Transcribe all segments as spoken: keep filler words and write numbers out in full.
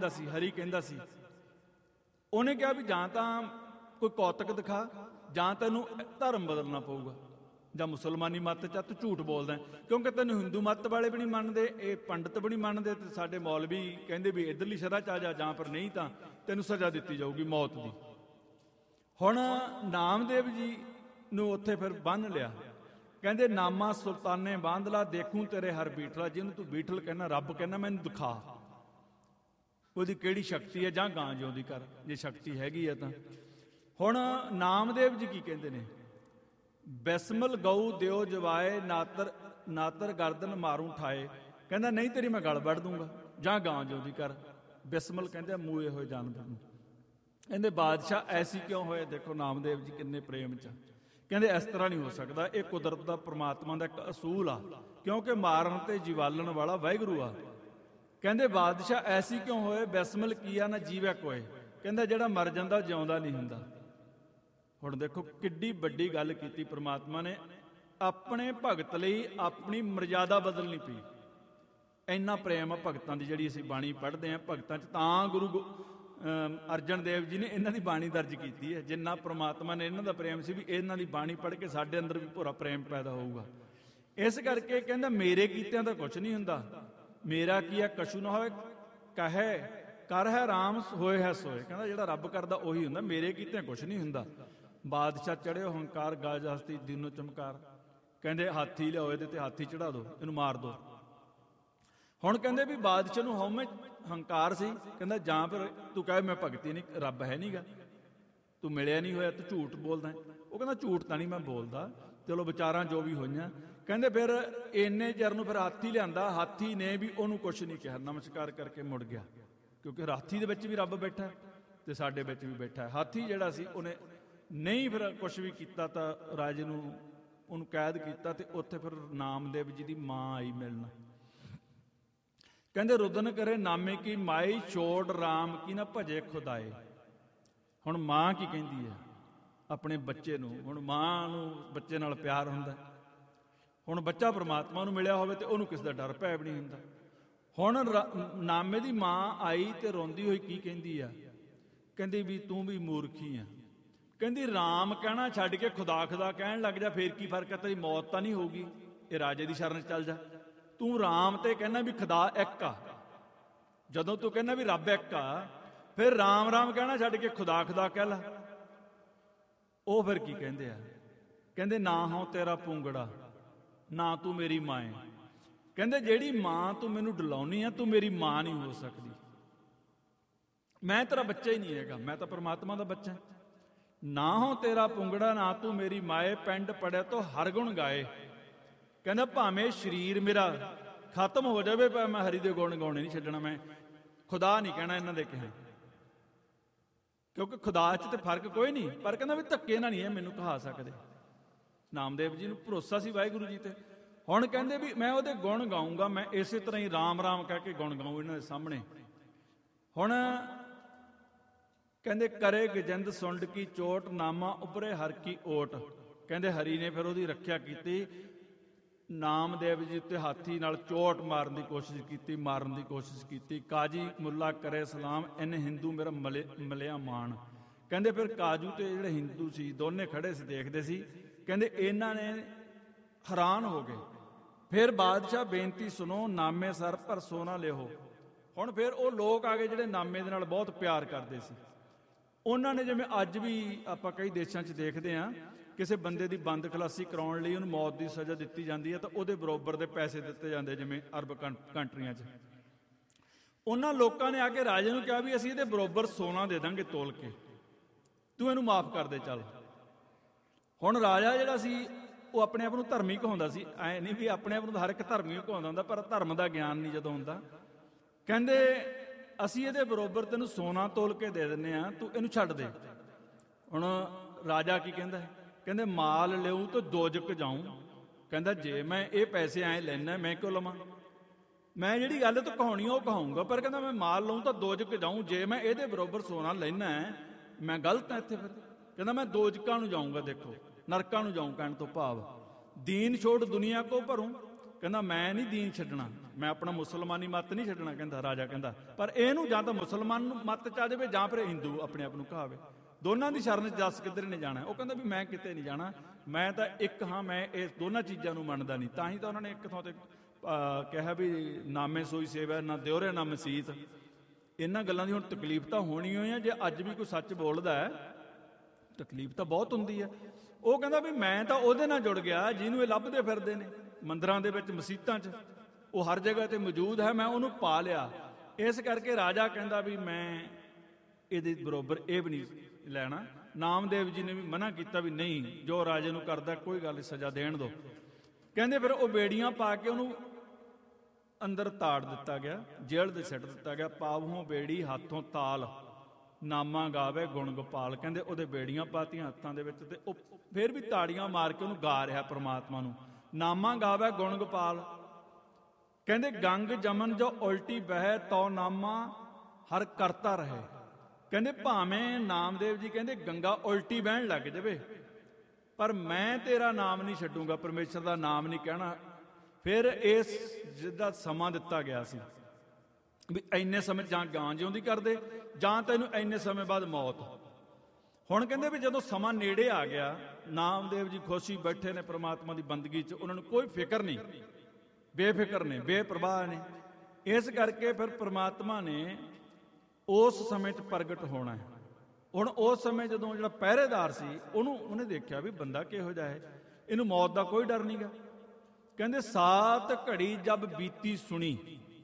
ਕਹਿੰਦਾ ਸੀ, ਹਰੀ ਕਹਿੰਦਾ ਸੀ। ਉਹਨੇ ਕਿਹਾ ਵੀ ਜਾਂ ਤਾਂ ਕੋਈ ਕੌਤਕ ਦਿਖਾ, ਜਾਂ ਤੈਨੂੰ ਧਰਮ ਬਦਲਣਾ ਪਊਗਾ, ਜਾਂ ਮੁਸਲਮਾਨੀ ਮੱਤ 'ਚ ਤੂੰ ਝੂਠ ਬੋਲਦਾ, ਕਿਉਂਕਿ ਤੈਨੂੰ ਹਿੰਦੂ ਮੱਤ ਵਾਲੇ ਵੀ ਨਹੀਂ ਮੰਨਦੇ, ਇਹ ਪੰਡਤ ਵੀ ਨਹੀਂ ਮੰਨਦੇ, ਤੇ ਸਾਡੇ ਮੌਲਵੀ ਕਹਿੰਦੇ ਵੀ ਇੱਧਰਲੀ ਸ਼ਰ੍ਹਾ 'ਚ ਆ ਜਾ, ਜਾਂ ਫਿਰ ਨਹੀਂ ਤਾਂ ਤੈਨੂੰ ਸਜ਼ਾ ਦਿੱਤੀ ਜਾਊਗੀ ਮੌਤ ਦੀ। ਹੁਣ ਨਾਮਦੇਵ ਜੀ ਨੂੰ ਉੱਥੇ ਫਿਰ ਬੰਨ੍ਹ ਲਿਆ। ਕਹਿੰਦੇ ਨਾਮਾ ਸੁਲਤਾਨੇ ਬਾਂਧਲਾ, ਦੇਖੂੰ ਤੇਰੇ ਹਰ ਬੀਠਲਾ। ਜਿਹਨੂੰ ਤੂੰ ਬੀਠਲ ਕਹਿੰਦਾ, ਰੱਬ ਕਹਿੰਦਾ ਮੈਨੂੰ ਦਿਖਾ ਉਹਦੀ ਕਿਹੜੀ ਸ਼ਕਤੀ ਹੈ, ਜਾਂ ਗਾਂ ਜਿਉਂਦੀ ਕਰ ਜੇ ਸ਼ਕਤੀ ਹੈਗੀ ਆ ਤਾਂ। ਹੁਣ ਨਾਮਦੇਵ ਜੀ ਕੀ ਕਹਿੰਦੇ ਨੇ, ਬਿਸਮਲ ਗਊ ਦਿਓ ਜਵਾਏ, ਨਾਤਰ ਨਾਤਰ ਗਰਦਨ ਮਾਰੂ ਠਾਏ। ਕਹਿੰਦਾ ਨਹੀਂ ਤੇਰੀ ਮੈਂ ਗਲ ਵੱਢ ਦੂੰਗਾ, ਜਾਂ ਗਾਂ ਜਿਉਂਦੀ ਕਰ। ਬਿਸਮਲ ਕਹਿੰਦੇ ਮੂਏ ਹੋਏ ਜਾਨਵਰ ਨੂੰ। ਕਹਿੰਦੇ ਬਾਦਸ਼ਾਹ ਐਸੀ ਕਿਉਂ ਹੋਏ? ਦੇਖੋ ਨਾਮਦੇਵ ਜੀ ਕਿੰਨੇ ਪ੍ਰੇਮ 'ਚ। ਕਹਿੰਦੇ ਇਸ ਤਰ੍ਹਾਂ ਨਹੀਂ ਹੋ ਸਕਦਾ, ਇਹ ਕੁਦਰਤ ਦਾ, ਪਰਮਾਤਮਾ ਦਾ ਇੱਕ ਅਸੂਲ ਆ, ਕਿਉਂਕਿ ਮਾਰਨ ਤੇ ਜਿਵਾਲਣ ਵਾਲਾ ਵਾਹਿਗੁਰੂ ਆ। ਕਹਿੰਦੇ ਬਾਦਸ਼ਾਹ ਐਸੀ ਕਿਉਂ ਹੋਏ, ਬਿਸਮਲ ਕੀਆ ਨਾ ਜੀਵੈ ਕੋਏ। ਕਹਿੰਦਾ ਜਿਹੜਾ ਮਰ ਜਾਂਦਾ ਜਿਉਂਦਾ ਨਹੀਂ ਹੁੰਦਾ। ਹੁਣ ਦੇਖੋ ਕਿੱਡੀ ਵੱਡੀ ਗੱਲ ਕੀਤੀ ਪਰਮਾਤਮਾ ਨੇ, ਆਪਣੇ ਭਗਤ ਲਈ ਆਪਣੀ ਮਰਜ਼ਾਦਾ ਬਦਲਣੀ ਪਈ। ਇੰਨਾ ਪ੍ਰੇਮ ਆ ਭਗਤਾਂ ਦੀ, ਜਿਹੜੀ ਅਸੀਂ ਬਾਣੀ ਪੜ੍ਹਦੇ ਹਾਂ ਭਗਤਾਂ 'ਚ, ਤਾਂ ਗੁਰੂ ਅਰਜਨ ਦੇਵ ਜੀ ਨੇ ਇਹਨਾਂ ਦੀ ਬਾਣੀ ਦਰਜ ਕੀਤੀ ਹੈ। ਜਿੰਨਾ ਪ੍ਰਮਾਤਮਾ ਨੇ ਇਹਨਾਂ ਦਾ ਪ੍ਰੇਮ ਸੀ, ਵੀ ਇਹਨਾਂ ਦੀ ਬਾਣੀ ਪੜ੍ਹ ਕੇ ਸਾਡੇ ਅੰਦਰ ਵੀ ਭੋਰਾ ਪ੍ਰੇਮ ਪੈਦਾ ਹੋਊਗਾ। ਇਸ ਕਰਕੇ ਕਹਿੰਦਾ ਮੇਰੇ ਕੀਤਿਆਂ ਦਾ ਕੁਛ ਨਹੀਂ ਹੁੰਦਾ, ਮੇਰਾ ਕੀ ਆ ਕਛੂ ਨਾ ਹੋਏ, ਕਹੇ ਕਰ ਹੈ ਰਾਮ ਹੋਏ ਹੈ ਸੋਏ। ਕਹਿੰਦਾ ਜਿਹੜਾ ਰੱਬ ਕਰਦਾ ਉਹੀ ਹੁੰਦਾ, ਮੇਰੇ ਕੀਤਿਆਂ ਕੁਛ ਨਹੀਂ ਹੁੰਦਾ। ਬਾਦਸ਼ਾਹ ਚੜਿਓ ਹੰਕਾਰ, ਗਾਜ ਹਸਤੀ ਦਿਨੋਂ ਚਮਕਾਰ। ਕਹਿੰਦੇ ਹਾਥੀ ਲਿਆਓ ਇਹਦੇ ਤੇ, ਹਾਥੀ ਚੜਾ ਦੋ, ਇਹਨੂੰ ਮਾਰ ਦੋ। ਹੁਣ ਕਹਿੰਦੇ ਵੀ ਬਾਦਸ਼ਾਹ ਨੂੰ ਹਉਮੈ ਹੰਕਾਰ ਸੀ। ਕਹਿੰਦਾ ਜਾਂ ਫਿਰ ਤੂੰ ਕਹੇ ਮੈਂ ਭਗਤੀ ਨਹੀਂ, ਰੱਬ ਹੈ ਨਹੀਂਗਾ, ਤੂੰ ਮਿਲਿਆ ਨਹੀਂ ਹੋਇਆ, ਤੂੰ ਝੂਠ ਬੋਲਦਾ। ਉਹ ਕਹਿੰਦਾ ਝੂਠ ਤਾਂ ਨਹੀਂ ਮੈਂ ਬੋਲਦਾ, ਚਲੋ ਵਿਚਾਰਾਂ ਜੋ ਵੀ ਹੋਈਆਂ। ਕਹਿੰਦੇ ਫਿਰ ਇੰਨੇ ਚਿਰ ਨੂੰ ਫਿਰ ਹਾਥੀ ਲਿਆਂਦਾ। ਹਾਥੀ ਨੇ ਵੀ ਉਹਨੂੰ ਕੁਛ ਨਹੀਂ ਕਿਹਾ, ਨਮਸਕਾਰ ਕਰਕੇ ਮੁੜ ਗਿਆ, ਕਿਉਂਕਿ ਹਾਥੀ ਦੇ ਵਿੱਚ ਵੀ ਰੱਬ ਬੈਠਾ ਤੇ ਸਾਡੇ ਵਿੱਚ ਵੀ ਬੈਠਾ। ਹਾਥੀ ਜਿਹੜਾ ਸੀ ਉਹਨੇ ਨਹੀਂ ਫਿਰ ਕੁਛ ਵੀ ਕੀਤਾ, ਤਾਂ ਰਾਜੇ ਨੂੰ ਉਹਨੂੰ ਕੈਦ ਕੀਤਾ, ਤੇ ਉੱਥੇ ਫਿਰ ਨਾਮਦੇਵ ਜੀ ਦੀ ਮਾਂ ਆਈ ਮਿਲਣ। ਕਹਿੰਦੇ ਰੁਦਨ ਕਰੇ ਨਾਮੇ ਕੀ ਮਾਈ, ਛੋੜ ਰਾਮ ਕੀ ਨਾ ਭਜੇ ਖੁਦਾਏ। ਹੁਣ ਮਾਂ ਕੀ ਕਹਿੰਦੀ ਹੈ ਆਪਣੇ ਬੱਚੇ ਨੂੰ? ਹੁਣ ਮਾਂ ਨੂੰ ਬੱਚੇ ਨਾਲ ਪਿਆਰ ਹੁੰਦਾ। ਹੁਣ ਬੱਚਾ ਪਰਮਾਤਮਾ ਨੂੰ ਮਿਲਿਆ ਹੋਵੇ ਤੇ ਉਹਨੂੰ ਕਿਸ ਦਾ ਡਰ ਭੈ ਵੀ ਨਹੀਂ ਹੁੰਦਾ। ਹੁਣ ਨਾਮੇ ਦੀ ਮਾਂ ਆਈ ਤੇ ਰੋਂਦੀ ਹੋਈ ਕੀ ਕਹਿੰਦੀ ਆ? ਕਹਿੰਦੀ ਵੀ ਤੂੰ ਵੀ ਮੂਰਖੀ ਆ। ਕਹਿੰਦੀ ਰਾਮ ਕਹਿਣਾ ਛੱਡ ਕੇ ਖੁਦਾ ਖੁਦਾ ਕਹਿਣ ਲੱਗ ਜਾ, ਫੇਰ ਕੀ ਫਰਕ ਹੈ? ਤੇਰੀ ਮੌਤ ਤਾਂ ਨਹੀਂ ਹੋਊਗੀ, ਇਹ ਰਾਜੇ ਦੀ ਸ਼ਰਨ 'ਚ ਚੱਲ ਜਾ। ਤੂੰ ਰਾਮ ਤੇ ਕਹਿੰਦਾ ਵੀ ਖੁਦਾ ਇੱਕ ਆ, ਜਦੋਂ ਤੂੰ ਕਹਿੰਦਾ ਵੀ ਰੱਬ ਇੱਕ ਆ, ਫਿਰ ਰਾਮ ਰਾਮ ਕਹਿਣਾ ਛੱਡ ਕੇ ਖੁਦਾ ਖੁਦਾ ਕਹਿ ਲਾ। ਉਹ ਫਿਰ ਕੀ ਕਹਿੰਦੇ ਆ? ਕਹਿੰਦੇ ਨਾ ਹੋ ਤੇਰਾ ਪੂੰਗੜਾ, ਨਾ ਤੂੰ ਮੇਰੀ ਮਾਂ ਹੈ। ਕਹਿੰਦੇ ਜਿਹੜੀ ਮਾਂ ਤੂੰ ਮੈਨੂੰ ਡਲਾਉਣੀ ਆ, ਤੂੰ ਮੇਰੀ ਮਾਂ ਨਹੀਂ ਹੋ ਸਕਦੀ। ਮੈਂ ਤੇਰਾ ਬੱਚਾ ਹੀ ਨਹੀਂ ਹੈਗਾ, ਮੈਂ ਤਾਂ ਪਰਮਾਤਮਾ ਦਾ ਬੱਚਾ। ਨਾ ਹੋ ਤੇਰਾ ਪੁੰਗੜਾ, ਨਾ ਤੂੰ ਮੇਰੀ ਮਾਏ, ਪਿੰਡ ਪੜਿਆ ਤੋਂ ਹਰ ਗੁਣ ਗਾਏ। ਕਹਿੰਦਾ ਭਾਵੇਂ ਸਰੀਰ ਮੇਰਾ ਖਤਮ ਹੋ ਜਾਵੇ, ਪਰ ਮੈਂ ਹਰੀ ਦੇ ਗੁਣ ਗਾਉਣੇ ਨਹੀਂ ਛੱਡਣਾ। ਮੈਂ ਖੁਦਾ ਨਹੀਂ ਕਹਿਣਾ ਇਹਨਾਂ ਦੇ ਕਿਹਾ, ਕਿਉਂਕਿ ਖੁਦਾ 'ਚ ਤੇ ਫਰਕ ਕੋਈ ਨਹੀਂ, ਪਰ ਕਹਿੰਦਾ ਵੀ ਧੱਕੇ ਨਾਲ ਨਹੀਂ ਇਹ ਮੈਨੂੰ ਕਹਾ ਸਕਦੇ। ਨਾਮਦੇਵ ਜੀ ਨੂੰ ਭਰੋਸਾ ਸੀ ਵਾਹਿਗੁਰੂ ਜੀ ਤੇ। ਹੁਣ ਕਹਿੰਦੇ ਵੀ ਮੈਂ ਉਹਦੇ ਗੁਣ ਗਾਊਂਗਾ, ਮੈਂ ਇਸੇ ਤਰ੍ਹਾਂ ਹੀ ਰਾਮ ਰਾਮ ਕਹਿ ਕੇ ਗੁਣ ਗਾਊਂ ਇਹਨਾਂ ਦੇ ਸਾਹਮਣੇ। ਹੁਣ ਕਹਿੰਦੇ ਕਰੇ ਗਜੰਦ ਸੁੰਡ ਕੀ ਚੋਟ, ਨਾਮਾ ਉਪਰੇ ਹਰ ਕੀ ਓਟ। ਕਹਿੰਦੇ ਹਰੀ ਨੇ ਫਿਰ ਉਹਦੀ ਰੱਖਿਆ ਕੀਤੀ। ਨਾਮਦੇਵ ਜੀ ਉੱਤੇ ਹਾਥੀ ਨਾਲ ਚੋਟ ਮਾਰਨ ਦੀ ਕੋਸ਼ਿਸ਼ ਕੀਤੀ, ਮਾਰਨ ਦੀ ਕੋਸ਼ਿਸ਼ ਕੀਤੀ। ਕਾਜੀ ਮੁੱਲਾ ਕਰੇ ਸਲਾਮ, ਇਹਨੇ ਹਿੰਦੂ ਮੇਰਾ ਮਲੇ ਮਲਿਆ ਮਾਣ। ਕਹਿੰਦੇ ਫਿਰ ਕਾਜੂ ਤੇ ਜਿਹੜੇ ਹਿੰਦੂ ਸੀ ਦੋਨੇ ਖੜੇ ਸੀ, ਦੇਖਦੇ ਸੀ। ਕਹਿੰਦੇ ਇਹਨਾਂ ਨੇ ਹੈਰਾਨ ਹੋ ਗਏ। ਫਿਰ ਬਾਦਸ਼ਾਹ ਬੇਨਤੀ ਸੁਣੋ, ਨਾਮੇ ਸਰ ਪਰ ਸੋਨਾ ਲਿਓ। ਹੁਣ ਫਿਰ ਉਹ ਲੋਕ ਆ ਗਏ ਜਿਹੜੇ ਨਾਮੇ ਦੇ ਨਾਲ ਬਹੁਤ ਪਿਆਰ ਕਰਦੇ ਸੀ। ਉਹਨਾਂ ਨੇ, ਜਿਵੇਂ ਅੱਜ ਵੀ ਆਪਾਂ ਕਈ ਦੇਸ਼ਾਂ 'ਚ ਦੇਖਦੇ ਹਾਂ, ਕਿਸੇ ਬੰਦੇ ਦੀ ਬੰਦ ਖਲਾਸੀ ਕਰਾਉਣ ਲਈ ਉਹਨੂੰ ਮੌਤ ਦੀ ਸਜ਼ਾ ਦਿੱਤੀ ਜਾਂਦੀ ਹੈ, ਤਾਂ ਉਹਦੇ ਬਰਾਬਰ ਦੇ ਪੈਸੇ ਦਿੱਤੇ ਜਾਂਦੇ, ਜਿਵੇਂ ਅਰਬ ਕੰਟਰੀਆਂ 'ਚ। ਉਹਨਾਂ ਲੋਕਾਂ ਨੇ ਆ ਕੇ ਰਾਜੇ ਨੂੰ ਕਿਹਾ ਵੀ ਅਸੀਂ ਇਹਦੇ ਬਰਾਬਰ ਸੋਨਾ ਦੇ ਦਾਂਗੇ ਤੋਲ ਕੇ, ਤੂੰ ਇਹਨੂੰ ਮਾਫ ਕਰ ਦੇ ਚੱਲ। ਹੁਣ ਰਾਜਾ ਜਿਹੜਾ ਸੀ ਉਹ ਆਪਣੇ ਆਪ ਨੂੰ ਧਰਮੀ ਕਹਾਉਂਦਾ ਸੀ। ਐ ਨਹੀਂ ਵੀ ਆਪਣੇ ਆਪ ਨੂੰ ਹਰ ਇੱਕ ਧਰਮੀ ਕਹਾਉਂਦਾ ਹੁੰਦਾ, ਪਰ ਧਰਮ ਦਾ ਗਿਆਨ ਨਹੀਂ ਜਦੋਂ ਹੁੰਦਾ। ਕਹਿੰਦੇ ਅਸੀਂ ਇਹਦੇ ਬਰਾਬਰ ਤੈਨੂੰ ਸੋਨਾ ਤੋਲ ਕੇ ਦੇ ਦਿੰਦੇ ਹਾਂ, ਤੂੰ ਇਹਨੂੰ ਛੱਡ ਦੇ। ਹੁਣ ਰਾਜਾ ਕੀ ਕਹਿੰਦਾ? ਕਹਿੰਦੇ ਮਾਲ ਲਿਓ ਤਾਂ ਦੋਜਕ ਜਾਊਂ। ਕਹਿੰਦਾ ਜੇ ਮੈਂ ਇਹ ਪੈਸੇ ਐਂ ਲੈਣਾ, ਮੈਂ ਕਿਉਂ ਲਵਾਂ? ਮੈਂ ਜਿਹੜੀ ਗੱਲ ਤੂੰ ਕਹਾਉਣੀ ਉਹ ਕਹਾਊਂਗਾ, ਪਰ ਕਹਿੰਦਾ ਮੈਂ ਮਾਲ ਲਊਂ ਤਾਂ ਦੋਜਕ ਜਾਊਂ। ਜੇ ਮੈਂ ਇਹਦੇ ਬਰਾਬਰ ਸੋਨਾ ਲੈਣਾ, ਮੈਂ ਗਲਤ ਹਾਂ ਇੱਥੇ। ਫਿਰ ਕਹਿੰਦਾ ਮੈਂ ਦੋਜਕਾਂ ਨੂੰ ਜਾਊਂਗਾ, ਦੇਖੋ ਨਰਕਾਂ ਨੂੰ ਜਾਊਂ। ਕਹਿਣ ਤੋਂ ਭਾਵ ਦੀਨ ਛੋੜ ਦੁਨੀਆ ਕੋ ਭਰੂੰ। ਕਹਿੰਦਾ ਮੈਂ ਨਹੀਂ ਦੀਨ ਛੱਡਣਾ, ਮੈਂ ਆਪਣਾ ਮੁਸਲਮਾਨੀ ਮੱਤ ਨਹੀਂ ਛੱਡਣਾ। ਕਹਿੰਦਾ ਰਾਜਾ ਕਹਿੰਦਾ ਪਰ ਇਹਨੂੰ ਜਾਂ ਤਾਂ ਮੁਸਲਮਾਨ ਨੂੰ ਮੱਤ ਚ ਆ ਜਾਵੇ ਜਾਂ ਫਿਰ ਹਿੰਦੂ ਆਪਣੇ ਆਪ ਨੂੰ ਕਹਾਵੇ, ਦੋਨਾਂ ਦੀ ਸ਼ਰਨ ਚ ਦੱਸ ਕਿੱਧਰ ਨੇ ਜਾਣਾ। ਉਹ ਕਹਿੰਦਾ ਵੀ ਮੈਂ ਕਿਤੇ ਨਹੀਂ ਜਾਣਾ, ਮੈਂ ਤਾਂ ਇੱਕ ਹਾਂ, ਮੈਂ ਇਸ ਦੋਨਾਂ ਚੀਜ਼ਾਂ ਨੂੰ ਮੰਨਦਾ ਨਹੀਂ। ਤਾਂ ਹੀ ਤਾਂ ਉਹਨਾਂ ਨੇ ਇੱਕ ਥਾਂ ਤੇ ਕਿਹਾ ਵੀ ਨਾਮੇ ਸੋਈ ਸੇਵਾ ਨਾ ਦਿਓਰੇ ਨਾ ਮਸੀਤ। ਇਹਨਾਂ ਗੱਲਾਂ ਦੀ ਹੁਣ ਤਕਲੀਫ ਤਾਂ ਹੋਣੀ ਹੋਈ ਆ, ਜੇ ਅੱਜ ਵੀ ਕੋਈ ਸੱਚ ਬੋਲਦਾ ਹੈ ਤਕਲੀਫ ਤਾਂ ਬਹੁਤ ਹੁੰਦੀ ਹੈ। ਉਹ ਕਹਿੰਦਾ ਵੀ ਮੈਂ ਤਾਂ ਉਹਦੇ ਨਾਲ ਜੁੜ ਗਿਆ ਜਿਹਨੂੰ ਇਹ ਲੱਭਦੇ ਫਿਰਦੇ ਨੇ ਮੰਦਰਾਂ ਦੇ ਵਿੱਚ, ਮਸੀਤਾਂ 'ਚ, ਉਹ ਹਰ ਜਗ੍ਹਾ ਤੇ ਮੌਜੂਦ ਹੈ, ਮੈਂ ਉਹਨੂੰ ਪਾ ਲਿਆ। ਇਸ ਕਰਕੇ ਰਾਜਾ ਕਹਿੰਦਾ ਵੀ ਮੈਂ ਇਹਦੇ ਬਰੋਬਰ ਇਹ ਵੀ ਨਹੀਂ ਲੈਣਾ। ਨਾਮਦੇਵ ਜੀ ਨੇ ਵੀ ਮਨਾ ਕੀਤਾ ਵੀ ਨਹੀਂ, ਜੋ ਰਾਜੇ ਨੂੰ ਕਰਦਾ ਕੋਈ ਗੱਲ ਨਹੀਂ, ਸਜ਼ਾ ਦੇਣ ਦਿਓ। ਕਹਿੰਦੇ ਫਿਰ ਉਹ ਬੇੜੀਆਂ ਪਾ ਕੇ ਉਹਨੂੰ ਅੰਦਰ ਤਾੜ ਦਿੱਤਾ ਗਿਆ, ਜੇਲ੍ਹ ਦੇ ਸਿੱਟ ਦਿੱਤਾ ਗਿਆ। ਪਾਵੋਂ ਬੇੜੀ ਹੱਥੋਂ ਤਾਲ, ਨਾਮਾ ਗਾਵੇ ਗੁਣ ਗੋਪਾਲ। ਕਹਿੰਦੇ ਉਹਦੇ ਬੇੜੀਆਂ ਪਾਤੀਆਂ ਹੱਥਾਂ ਦੇ ਵਿੱਚ, ਤੇ ਉਹ ਫਿਰ ਵੀ ਤਾੜੀਆਂ ਮਾਰ ਕੇ ਉਹਨੂੰ ਗਾ ਰਿਹਾ ਪ੍ਰਮਾਤਮਾ ਨੂੰ, ਨਾਮਾ ਗਾਵੇ ਗੁਣ ਗੋਪਾਲ। ਕਹਿੰਦੇ ਗੰਗ ਜਮਨ ਜੋ ਉਲਟੀ ਬਹਿ ਤੋ ਨਾਮਾ ਹਰ ਕਰਤਾ ਰਹੇ। ਕਹਿੰਦੇ ਭਾਵੇਂ ਨਾਮਦੇਵ ਜੀ ਕਹਿੰਦੇ ਗੰਗਾ ਉਲਟੀ ਬਹਿਣ ਲੱਗ ਜਾਵੇ ਪਰ ਮੈਂ ਤੇਰਾ ਨਾਮ ਨਹੀਂ ਛੱਡੂਗਾ, ਪਰਮੇਸ਼ਰ ਦਾ ਨਾਮ ਨਹੀਂ ਕਹਿਣਾ। ਫਿਰ ਇਸ ਜਿਹਦਾ ਸਮਾਂ ਦਿੱਤਾ ਗਿਆ ਸੀ ਵੀ ਇੰਨੇ ਸਮੇਂ ਜਾਂ ਗਾਂ ਜਿਉਂਦੀ ਕਰਦੇ ਜਾਂ ਤੈਨੂੰ ਇੰਨੇ ਸਮੇਂ ਬਾਅਦ ਮੌਤ। ਹੁਣ ਕਹਿੰਦੇ ਵੀ ਜਦੋਂ ਸਮਾਂ ਨੇੜੇ ਆ ਗਿਆ, ਨਾਮਦੇਵ ਜੀ ਖੁਸ਼ੀ ਬੈਠੇ ਨੇ ਪ੍ਰਮਾਤਮਾ ਦੀ ਬੰਦਗੀ 'ਚ, ਉਹਨਾਂ ਨੂੰ ਕੋਈ ਫਿਕਰ ਨਹੀਂ, ਬੇਫਿਕਰ ਨੇ, ਬੇਪਰਵਾਹ ਨੇ। ਇਸ ਕਰਕੇ ਫਿਰ ਪ੍ਰਮਾਤਮਾ ਨੇ ਉਸ ਸਮੇਂ 'ਚ ਪ੍ਰਗਟ ਹੋਣਾ ਹੈ। ਹੁਣ ਉਸ ਸਮੇਂ ਜਦੋਂ ਜਿਹੜਾ ਪਹਿਰੇਦਾਰ ਸੀ ਉਹਨੂੰ ਉਹਨੇ ਦੇਖਿਆ ਵੀ ਬੰਦਾ ਕਿਹੋ ਜਿਹਾ ਹੈ, ਇਹਨੂੰ ਮੌਤ ਦਾ ਕੋਈ ਡਰ ਨਹੀਂਗਾ। ਕਹਿੰਦੇ ਸਾਤ ਘੜੀ ਜਬ ਬੀਤੀ ਸੁਣੀ,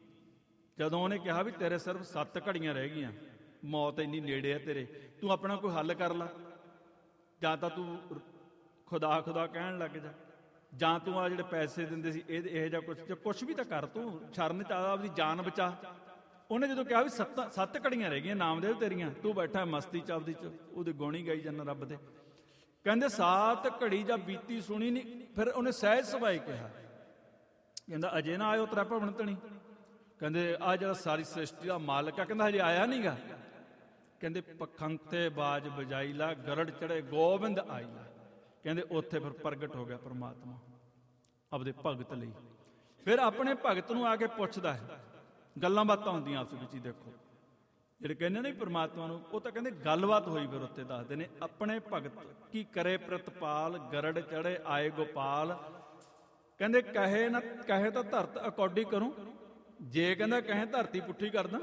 ਜਦੋਂ ਉਹਨੇ ਕਿਹਾ ਵੀ ਤੇਰੇ ਸਿਰਫ ਸੱਤ ਘੜੀਆਂ ਰਹਿ ਗਈਆਂ, ਮੌਤ ਇੰਨੀ ਨੇੜੇ ਹੈ ਤੇਰੇ, ਤੂੰ ਆਪਣਾ ਕੋਈ ਹੱਲ ਕਰ ਲਾ, ਜਾਂ ਤਾਂ ਤੂੰ ਖੁਦਾ ਖੁਦਾ ਕਹਿਣ ਲੱਗ ਜਾ, ਜਾਂ ਤੂੰ ਆ ਜਿਹੜੇ ਪੈਸੇ ਦਿੰਦੇ ਸੀ ਇਹ ਇਹੋ ਜਿਹਾ ਕੁਛ ਕੁਛ ਵੀ ਤਾਂ ਕਰ, ਤੂੰ ਸ਼ਰਨ ਚ ਆ, ਆਪਦੀ ਜਾਨ ਬਚਾ। ਉਹਨੇ ਜਦੋਂ ਕਿਹਾ ਵੀ ਸੱਤ ਸੱਤ ਘੜੀਆਂ ਰਹਿ ਗਈਆਂ ਨਾਮਦੇਵ ਤੇਰੀਆਂ, ਤੂੰ ਬੈਠਾ ਮਸਤੀ ਚ ਆਪਦੀ ਚ ਉਹਦੇ ਗੋਣੀ ਗਾਈ ਜਾਂਦਾ ਰੱਬ ਦੇ। ਕਹਿੰਦੇ ਸਾਤ ਘੜੀ ਜਾਂ ਬੀਤੀ ਸੁਣੀ ਨਹੀਂ। ਫਿਰ ਉਹਨੇ ਸਹਿਜ ਸੁਭਾਏ ਕਿਹਾ, ਕਹਿੰਦਾ ਅਜੇ ਨਾ ਆਇਓ ਤੇਰਾ ਭਵਨ ਧਣੀ। ਕਹਿੰਦੇ ਆ ਜਿਹੜਾ ਸਾਰੀ ਸ੍ਰਿਸ਼ਟੀ ਦਾ ਮਾਲਕ ਆ, ਕਹਿੰਦਾ ਹਜੇ ਆਇਆ ਨਹੀਂਗਾ। ਕਹਿੰਦੇ ਪਖੰਤੇ ਬਾਜ ਬਜਾਈ ਲਾ, ਗਰੜ ਚੜੇ ਗੋਬਿੰਦ ਆਈ ਲਾ। ਕਹਿੰਦੇ ਉੱਥੇ ਫਿਰ ਪ੍ਰਗਟ ਹੋ ਗਿਆ ਪਰਮਾਤਮਾ ਆਪਦੇ ਭਗਤ ਲਈ। ਫਿਰ ਆਪਣੇ ਭਗਤ ਨੂੰ ਆ ਕੇ ਪੁੱਛਦਾ ਹੈ, ਗੱਲਾਂ ਬਾਤਾਂ ਹੁੰਦੀਆਂ ਆਪਸ ਵਿੱਚ ਹੀ। ਦੇਖੋ ਜਿਹੜੇ ਕਹਿੰਦੇ ਨੇ ਪਰਮਾਤਮਾ ਨੂੰ, ਉਹ ਤਾਂ ਕਹਿੰਦੇ ਗੱਲਬਾਤ ਹੋਈ। ਫਿਰ ਉੱਥੇ ਦੱਸਦੇ ਨੇ ਆਪਣੇ ਭਗਤ ਕੀ ਕਰੇ ਪ੍ਰਤਪਾਲ, ਗਰੜ ਚੜੇ ਆਏ ਗੋਪਾਲ। ਕਹਿੰਦੇ ਕਹੇ ਨਾ ਕਹੇ ਤਾਂ ਧਰਤ ਅਕੌਡੀ ਕਰੂੰ, ਜੇ ਕਹਿੰਦਾ ਕਹੇ ਧਰਤੀ ਪੁੱਠੀ ਕਰਦਾ।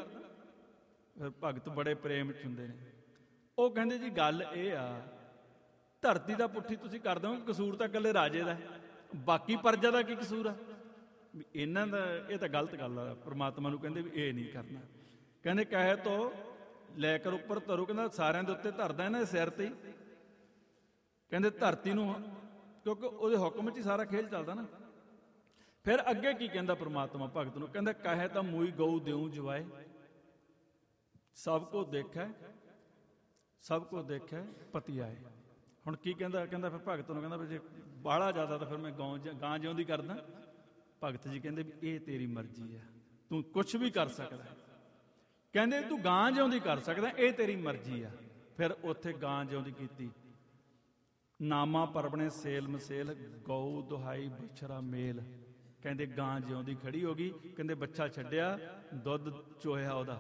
ਫਿਰ ਭਗਤ ਬੜੇ ਪ੍ਰੇਮ ਚ ਹੁੰਦੇ ਨੇ। ਉਹ ਕਹਿੰਦੇ ਜੀ ਗੱਲ ਇਹ ਆ, ਧਰਤੀ ਦਾ ਪੁੱਠੀ ਤੁਸੀਂ ਕਰ ਦਿਓ, ਕਸੂਰ ਤਾਂ ਇਕੱਲੇ ਰਾਜੇ ਦਾ, ਬਾਕੀ ਪ੍ਰਜਾ ਦਾ ਕੀ ਕਸੂਰ ਆ? ਇਹਨਾਂ ਦਾ ਇਹ ਤਾਂ ਗਲਤ ਗੱਲ ਆ। ਪ੍ਰਮਾਤਮਾ ਨੂੰ ਕਹਿੰਦੇ ਵੀ ਇਹ ਨਹੀਂ ਕਰਨਾ। ਕਹਿੰਦੇ ਕਹੇ ਤੋਂ ਲੈ ਕਰ ਉੱਪਰ ਧਰੋ, ਕਹਿੰਦਾ ਸਾਰਿਆਂ ਦੇ ਉੱਤੇ ਧਰਦਾ ਇਹਨਾਂ ਦੇ ਸਿਰ ਤੇ ਹੀ। ਕਹਿੰਦੇ ਧਰਤੀ ਨੂੰ, ਕਿਉਂਕਿ ਉਹਦੇ ਹੁਕਮ 'ਚ ਹੀ ਸਾਰਾ ਖੇਲ ਚੱਲਦਾ ਨਾ। ਫਿਰ ਅੱਗੇ ਕੀ ਕਹਿੰਦਾ ਪ੍ਰਮਾਤਮਾ ਭਗਤ ਨੂੰ? ਕਹਿੰਦਾ ਕਹੇ ਤਾਂ ਮੂਈ ਗਊ ਦਿਉ ਜਵਾਏ, ਸਭ ਕੋ ਦੇਖੈ ਸਭ ਕੋ ਦੇਖੈ ਪਤੀ ਆਏ। ਹੁਣ ਕੀ ਕਹਿੰਦਾ? ਕਹਿੰਦਾ ਫਿਰ ਭਗਤ ਨੂੰ ਕਹਿੰਦਾ ਵੀ ਜੇ ਬਾਹਲਾ ਜ਼ਿਆਦਾ ਤਾਂ ਫਿਰ ਮੈਂ ਗਾਂ ਗਾਂ ਜਿਉਂਦੀ ਕਰਦਾ। ਭਗਤ ਜੀ ਕਹਿੰਦੇ ਵੀ ਇਹ ਤੇਰੀ ਮਰਜ਼ੀ ਆ, ਤੂੰ ਕੁਛ ਵੀ ਕਰ ਸਕਦਾ। ਕਹਿੰਦੇ ਤੂੰ ਗਾਂ ਜਿਉਂਦੀ ਕਰ ਸਕਦਾ, ਇਹ ਤੇਰੀ ਮਰਜ਼ੀ ਆ। ਫਿਰ ਉੱਥੇ ਗਾਂ ਜਿਉਂਦੀ ਕੀਤੀ। ਨਾਮਾ ਪਰਬਣੇ ਸੇਲ ਮਸੇਲ, ਗਊ ਦੁਹਾਈ ਬਛੜਾ ਮੇਲ। ਕਹਿੰਦੇ ਗਾਂ ਜਿਉਂਦੀ ਖੜੀ ਹੋ ਗਈ। ਕਹਿੰਦੇ ਬੱਚਾ ਛੱਡਿਆ, ਦੁੱਧ ਚੋਇਆ ਉਹਦਾ।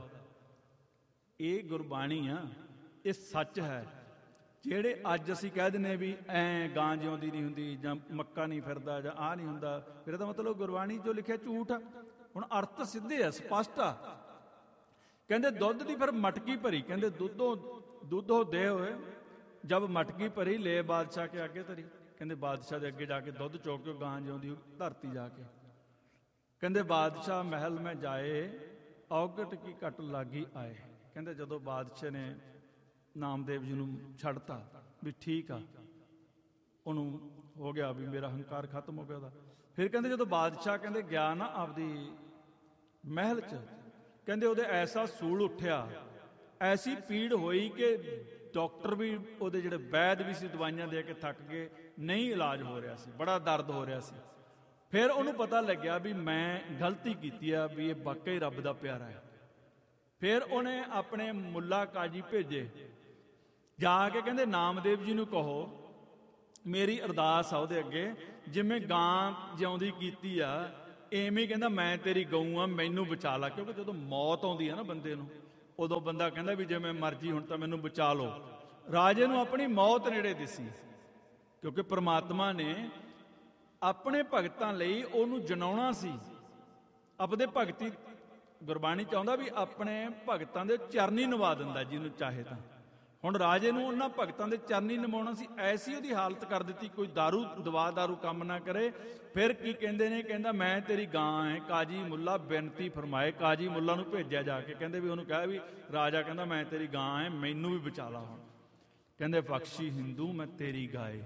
ਇਹ ਗੁਰਬਾਣੀ ਆ, ਇਹ ਸੱਚ ਹੈ। ਜਿਹੜੇ ਅੱਜ ਅਸੀਂ ਕਹਿ ਦਿੰਦੇ ਵੀ ਐ ਗਾਂ ਜਿਉਂਦੀ ਨਹੀਂ ਹੁੰਦੀ, ਜਾਂ ਮੱਕਾ ਨਹੀਂ ਫਿਰਦਾ, ਜਾਂ ਆਹ ਨਹੀਂ ਹੁੰਦਾ, ਫਿਰ ਇਹਦਾ ਮਤਲਬ ਗੁਰਬਾਣੀ ਜੋ ਲਿਖਿਆ ਝੂਠ ਆ। ਹੁਣ ਅਰਥ ਸਿੱਧੇ ਆ, ਸਪਸ਼ਟ ਆ। ਕਹਿੰਦੇ ਦੁੱਧ ਦੀ ਫਿਰ ਮਟਕੀ ਭਰੀ। ਕਹਿੰਦੇ ਦੁੱਧੋਂ ਦੁੱਧੋ ਦੇ ਹੋਏ ਜਬ ਮਟਕੀ ਭਰੀ, ਲੈ ਬਾਦਸ਼ਾਹ ਕੇ ਅੱਗੇ ਧਰੀ। ਕਹਿੰਦੇ ਬਾਦਸ਼ਾਹ ਦੇ ਅੱਗੇ ਜਾ ਕੇ ਦੁੱਧ ਚੋਕ ਕੇ ਗਾਂ ਜਿਉਂਦੀ ਧਰਤੀ ਜਾ ਕੇ। ਕਹਿੰਦੇ ਬਾਦਸ਼ਾਹ ਮਹਿਲ ਮੈਂ ਜਾਏ, ਔਗਟ ਕੀ ਘਟ ਲਾਗੀ ਆਏ। ਕਹਿੰਦੇ ਜਦੋਂ ਬਾਦਸ਼ਾਹ ਨੇ ਨਾਮਦੇਵ ਜੀ ਨੂੰ ਛੱਡਤਾ ਵੀ ਠੀਕ ਆ, ਉਹਨੂੰ ਹੋ ਗਿਆ ਵੀ ਮੇਰਾ ਹੰਕਾਰ ਖਤਮ ਹੋ ਗਿਆ ਉਹਦਾ। ਫਿਰ ਕਹਿੰਦੇ ਜਦੋਂ ਬਾਦਸ਼ਾਹ ਕਹਿੰਦੇ ਗਿਆ ਨਾ ਆਪਦੀ ਮਹਿਲ 'ਚ, ਕਹਿੰਦੇ ਉਹਦੇ ਐਸਾ ਸੂਲ ਉੱਠਿਆ, ਐਸੀ ਪੀੜ ਹੋਈ ਕਿ ਡਾਕਟਰ ਵੀ, ਉਹਦੇ ਜਿਹੜੇ ਵੈਦ ਵੀ ਸੀ, ਦਵਾਈਆਂ ਦੇ ਕੇ ਥੱਕ ਗਏ, ਨਹੀਂ ਇਲਾਜ ਹੋ ਰਿਹਾ ਸੀ, ਬੜਾ ਦਰਦ ਹੋ ਰਿਹਾ ਸੀ। ਫਿਰ ਉਹਨੂੰ ਪਤਾ ਲੱਗਿਆ ਵੀ ਮੈਂ ਗਲਤੀ ਕੀਤੀ ਆ, ਵੀ ਇਹ ਵਾਕਈ ਰੱਬ ਦਾ ਪਿਆਰਾ ਹੈ। ਫਿਰ ਉਹਨੇ ਆਪਣੇ ਮੁੱਲਾ ਕਾਜੀ ਭੇਜੇ, ਜਾ ਕੇ ਕਹਿੰਦੇ ਨਾਮਦੇਵ ਜੀ ਨੂੰ ਕਹੋ ਮੇਰੀ ਅਰਦਾਸ ਆ ਉਹਦੇ ਅੱਗੇ, ਜਿਵੇਂ ਗਾਂ ਜਿਉਂਦੀ ਕੀਤੀ ਆ ਐਵੇਂ ਕਹਿੰਦਾ ਮੈਂ ਤੇਰੀ ਗਊ ਆ, ਮੈਨੂੰ ਬਚਾ ਲਾ। ਕਿਉਂਕਿ ਜਦੋਂ ਮੌਤ ਆਉਂਦੀ ਹੈ ਨਾ ਬੰਦੇ ਨੂੰ, ਉਦੋਂ ਬੰਦਾ ਕਹਿੰਦਾ ਵੀ ਜੇ ਮੈਂ ਮਰ ਜੀ ਹੁਣ ਤਾਂ ਮੈਨੂੰ ਬਚਾ ਲਓ। ਰਾਜੇ ਨੂੰ ਆਪਣੀ ਮੌਤ ਨੇੜੇ ਦਿਸੀ, ਕਿਉਂਕਿ ਪ੍ਰਮਾਤਮਾ ਨੇ ਆਪਣੇ ਭਗਤਾਂ ਲਈ ਉਹਨੂੰ ਜਨਾਉਣਾ ਸੀ। ਆਪਦੇ ਭਗਤੀ ਗੁਰਬਾਣੀ ਚਾਹੁੰਦਾ ਵੀ ਆਪਣੇ ਭਗਤਾਂ ਦੇ ਚਰਨੀ ਨਿਵਾ ਦਿੰਦਾ ਜਿਹਨੂੰ ਚਾਹੇ ਤਾਂ। ਹੁਣ ਰਾਜੇ ਨੂੰ ਉਹਨਾਂ ਭਗਤਾਂ ਦੇ ਚਰਨੀ ਨਿਵਾਉਣਾ ਸੀ, ਐਸੀ ਉਹਦੀ ਹਾਲਤ ਕਰ ਦਿੱਤੀ ਕੋਈ ਦਾਰੂ ਦਵਾ ਦਾਰੂ ਕੰਮ ਨਾ ਕਰੇ। ਫਿਰ ਕੀ ਕਹਿੰਦੇ ਨੇ, ਕਹਿੰਦਾ ਮੈਂ ਤੇਰੀ ਗਾਂ ਹੈ, ਕਾਜੀ ਮੁੱਲਾ ਬੇਨਤੀ ਫਰਮਾਏ। ਕਾਜੀ ਮੁੱਲਾ ਨੂੰ ਭੇਜਿਆ ਜਾ ਕੇ, ਕਹਿੰਦੇ ਵੀ ਉਹਨੂੰ ਕਿਹਾ ਵੀ ਰਾਜਾ ਕਹਿੰਦਾ ਮੈਂ ਤੇਰੀ ਗਾਂ ਹੈ, ਮੈਨੂੰ ਵੀ ਬਚਾ ਲਾ। ਹੁਣ ਕਹਿੰਦੇ ਬਖਸ਼ੀ ਹਿੰਦੂ ਮੈਂ ਤੇਰੀ ਗਾਏ।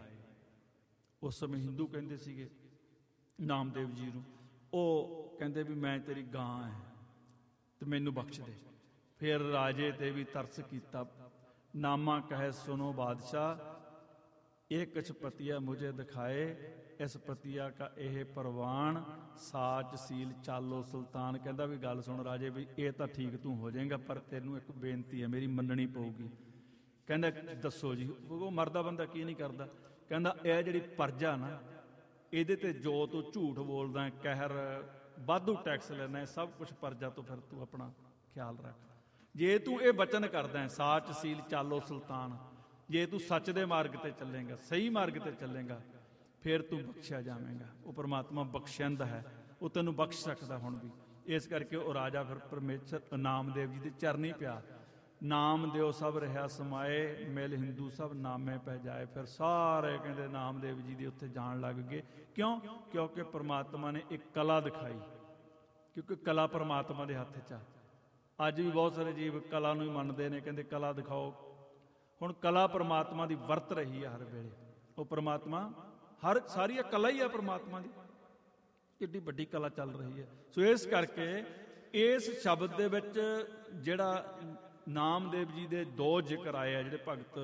ਉਸ ਸਮੇਂ ਹਿੰਦੂ ਕਹਿੰਦੇ ਸੀਗੇ ਨਾਮਦੇਵ ਜੀ ਨੂੰ, ਉਹ ਕਹਿੰਦੇ ਵੀ ਮੈਂ ਤੇਰੀ ਗਾਂ ਹੈ ਤੇ ਮੈਨੂੰ ਬਖਸ਼ ਦੇ। ਫਿਰ ਰਾਜੇ ਤੇ ਵੀ ਤਰਸ ਕੀਤਾ। ਨਾਮਾ ਕਹੇ ਸੁਨੋ ਬਾਦਸ਼ਾਹ, ਇਹ ਕੁਛ ਪਤੀਆ ਮੁਝੇ ਦਿਖਾਏ। ਇਸ ਪਤੀਆ ਕਾ ਇਹ ਪ੍ਰਵਾਨ, ਸਾਚ ਸੀਲ ਚਾਲੋ ਸੁਲਤਾਨ। ਕਹਿੰਦਾ ਵੀ ਗੱਲ ਸੁਣ ਰਾਜੇ, ਵੀ ਇਹ ਤਾਂ ਠੀਕ ਤੂੰ ਹੋ ਜਾਏਗਾ, ਪਰ ਤੈਨੂੰ ਇੱਕ ਬੇਨਤੀ ਹੈ ਮੇਰੀ ਮੰਨਣੀ ਪਊਗੀ। ਕਹਿੰਦਾ ਦੱਸੋ ਜੀ। ਉਹ ਮਰਦਾ ਬੰਦਾ ਕੀ ਨਹੀਂ ਕਰਦਾ। ਕਹਿੰਦਾ ਇਹ ਜਿਹੜੀ ਪਰਜਾ ਨਾ, ਇਹਦੇ ਤੇ ਜੋ ਤੂੰ ਝੂਠ ਬੋਲਦਾ, ਕਹਿਰ, ਵਾਧੂ ਟੈਕਸ ਲੈਣਾ, ਸਭ ਕੁਛ ਪਰਜਾ ਤੋਂ ਫਿਰ ਤੂੰ ਆਪਣਾ ਖਿਆਲ ਰੱਖ। ਜੇ ਤੂੰ ਇਹ ਬਚਨ ਕਰਦਾ ਸਾਚ ਸੀਲ ਚਾਲੋ ਸੁਲਤਾਨ, ਜੇ ਤੂੰ ਸੱਚ ਦੇ ਮਾਰਗ ਤੇ ਚੱਲੇਗਾ, ਸਹੀ ਮਾਰਗ ਤੇ ਚੱਲੇਗਾ, ਫਿਰ ਤੂੰ ਬਖਸ਼ਿਆ ਜਾਵੇਂਗਾ। ਉਹ ਪਰਮਾਤਮਾ ਬਖਸ਼ਿੰਦ ਹੈ, ਉਹ ਤੈਨੂੰ ਬਖਸ਼ ਸਕਦਾ ਹੁਣ ਵੀ। ਇਸ ਕਰਕੇ ਉਹ ਰਾਜਾ ਫਿਰ ਪਰਮੇਸ਼ਰ ਨਾਮਦੇਵ ਜੀ ਦੇ ਚਰਨੀ ਪਿਆ। ਨਾਮ ਦਿਓ ਸਭ ਰਿਹਾ ਸਮਾਏ, ਮਿਲ ਹਿੰਦੂ ਸਭ ਨਾਮੇ ਪੈ ਜਾਏ। ਫਿਰ ਸਾਰੇ ਕਹਿੰਦੇ ਨਾਮਦੇਵ ਜੀ ਦੇ ਉੱਥੇ ਜਾਣ ਲੱਗ ਗਏ। ਕਿਉਂ? ਕਿਉਂਕਿ ਪਰਮਾਤਮਾ ਨੇ ਇੱਕ ਕਲਾ ਦਿਖਾਈ, ਕਿਉਂਕਿ ਕਲਾ ਪਰਮਾਤਮਾ ਦੇ ਹੱਥ 'ਚ ਆ। ਅੱਜ ਵੀ ਬਹੁਤ ਸਾਰੇ ਜੀਵ ਕਲਾ ਨੂੰ ਹੀ ਮੰਨਦੇ ਨੇ, ਕਹਿੰਦੇ ਕਲਾ ਦਿਖਾਓ। ਹੁਣ ਕਲਾ ਪਰਮਾਤਮਾ ਦੀ ਵਰਤ ਰਹੀ ਹੈ ਹਰ ਵੇਲੇ। ਉਹ ਪਰਮਾਤਮਾ ਹਰ ਸਾਰੀ ਕਲਾ ਹੀ ਆ ਪਰਮਾਤਮਾ ਦੀ, ਕਿੱਡੀ ਵੱਡੀ ਕਲਾ ਚੱਲ ਰਹੀ ਹੈ। ਸੋ ਇਸ ਕਰਕੇ ਇਸ ਸ਼ਬਦ ਦੇ ਵਿੱਚ ਜਿਹੜਾ ਨਾਮਦੇਵ ਜੀ ਦੇ ਦੋ ਜ਼ਿਕਰ ਆਏ ਆ, ਜਿਹੜੇ ਭਗਤ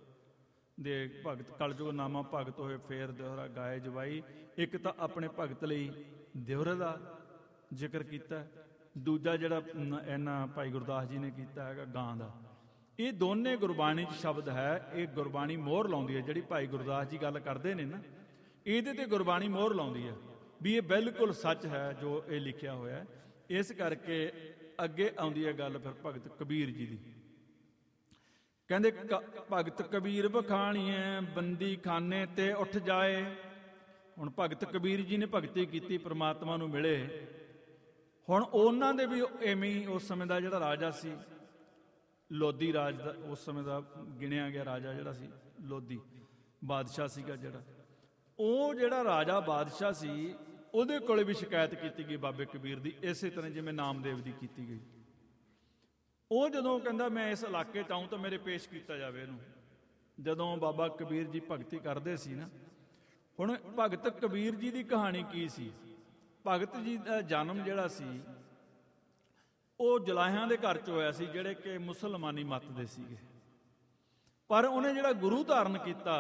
ਦੇ ਭਗਤ ਕਲਯੁਗ ਨਾਮਾ ਭਗਤ ਹੋਏ ਫੇਰ ਦਿਓਹਰਾ ਗਾਏ ਜਵਾਈ। ਇੱਕ ਤਾਂ ਆਪਣੇ ਭਗਤ ਲਈ ਦਿਓਹਰੇ ਦਾ ਜ਼ਿਕਰ ਕੀਤਾ, ਦੂਜਾ ਜਿਹੜਾ ਇਹਨਾਂ ਭਾਈ ਗੁਰਦਾਸ ਜੀ ਨੇ ਕੀਤਾ ਹੈਗਾ ਗਾਂ ਦਾ। ਇਹ ਦੋਨੇ ਗੁਰਬਾਣੀ 'ਚ ਸ਼ਬਦ ਹੈ। ਇਹ ਗੁਰਬਾਣੀ ਮੋਹਰ ਲਾਉਂਦੀ ਹੈ, ਜਿਹੜੀ ਭਾਈ ਗੁਰਦਾਸ ਜੀ ਗੱਲ ਕਰਦੇ ਨੇ ਨਾ, ਇਹਦੇ ਤੇ ਗੁਰਬਾਣੀ ਮੋਹਰ ਲਾਉਂਦੀ ਹੈ ਵੀ ਇਹ ਬਿਲਕੁਲ ਸੱਚ ਹੈ ਜੋ ਇਹ ਲਿਖਿਆ ਹੋਇਆ ਹੈ। ਇਸ ਕਰਕੇ ਅੱਗੇ ਆਉਂਦੀ ਹੈ ਗੱਲ ਫਿਰ ਭਗਤ ਕਬੀਰ ਜੀ ਦੀ। ਕਹਿੰਦੇ ਭਗਤ ਕਬੀਰ ਬਖਾਣੀਐ, ਬੰਦੀ ਖਾਨੇ ਤੇ ਉੱਠ ਜਾਏ। ਹੁਣ ਭਗਤ ਕਬੀਰ ਜੀ ਨੇ ਭਗਤੀ ਕੀਤੀ, ਪ੍ਰਮਾਤਮਾ ਨੂੰ ਮਿਲੇ। ਹੁਣ ਉਹਨਾਂ ਦੇ ਵੀ ਐਵੇਂ ਹੀ ਉਸ ਸਮੇਂ ਦਾ ਜਿਹੜਾ ਰਾਜਾ ਸੀ, ਲੋਧੀ ਰਾਜ ਦਾ ਉਸ ਸਮੇਂ ਦਾ ਗਿਣਿਆ ਗਿਆ ਰਾਜਾ ਜਿਹੜਾ ਸੀ, ਲੋਧੀ ਬਾਦਸ਼ਾਹ ਸੀਗਾ ਜਿਹੜਾ। ਉਹ ਜਿਹੜਾ ਰਾਜਾ ਬਾਦਸ਼ਾਹ ਸੀ, ਉਹਦੇ ਕੋਲੇ ਵੀ ਸ਼ਿਕਾਇਤ ਕੀਤੀ ਗਈ ਬਾਬੇ ਕਬੀਰ ਦੀ, ਇਸੇ ਤਰ੍ਹਾਂ ਜਿਵੇਂ ਨਾਮਦੇਵ ਦੀ ਕੀਤੀ ਗਈ। ਉਹ ਜਦੋਂ ਕਹਿੰਦਾ ਮੈਂ ਇਸ ਇਲਾਕੇ 'ਚ ਆਊਂ ਤਾਂ ਮੇਰੇ ਪੇਸ਼ ਕੀਤਾ ਜਾਵੇ ਇਹਨੂੰ। ਜਦੋਂ ਬਾਬਾ ਕਬੀਰ ਜੀ ਭਗਤੀ ਕਰਦੇ ਸੀ ਨਾ, ਹੁਣ ਭਗਤ ਕਬੀਰ ਜੀ ਦੀ ਕਹਾਣੀ ਕੀ ਸੀ? ਭਗਤ ਜੀ ਦਾ ਜਨਮ ਜਿਹੜਾ ਸੀ ਉਹ ਜਲਾਹਿਆਂ ਦੇ ਘਰ 'ਚ ਹੋਇਆ ਸੀ, ਜਿਹੜੇ ਕਿ ਮੁਸਲਮਾਨੀ ਮੱਤ ਦੇ ਸੀਗੇ। ਪਰ ਉਹਨੇ ਜਿਹੜਾ ਗੁਰੂ ਧਾਰਨ ਕੀਤਾ,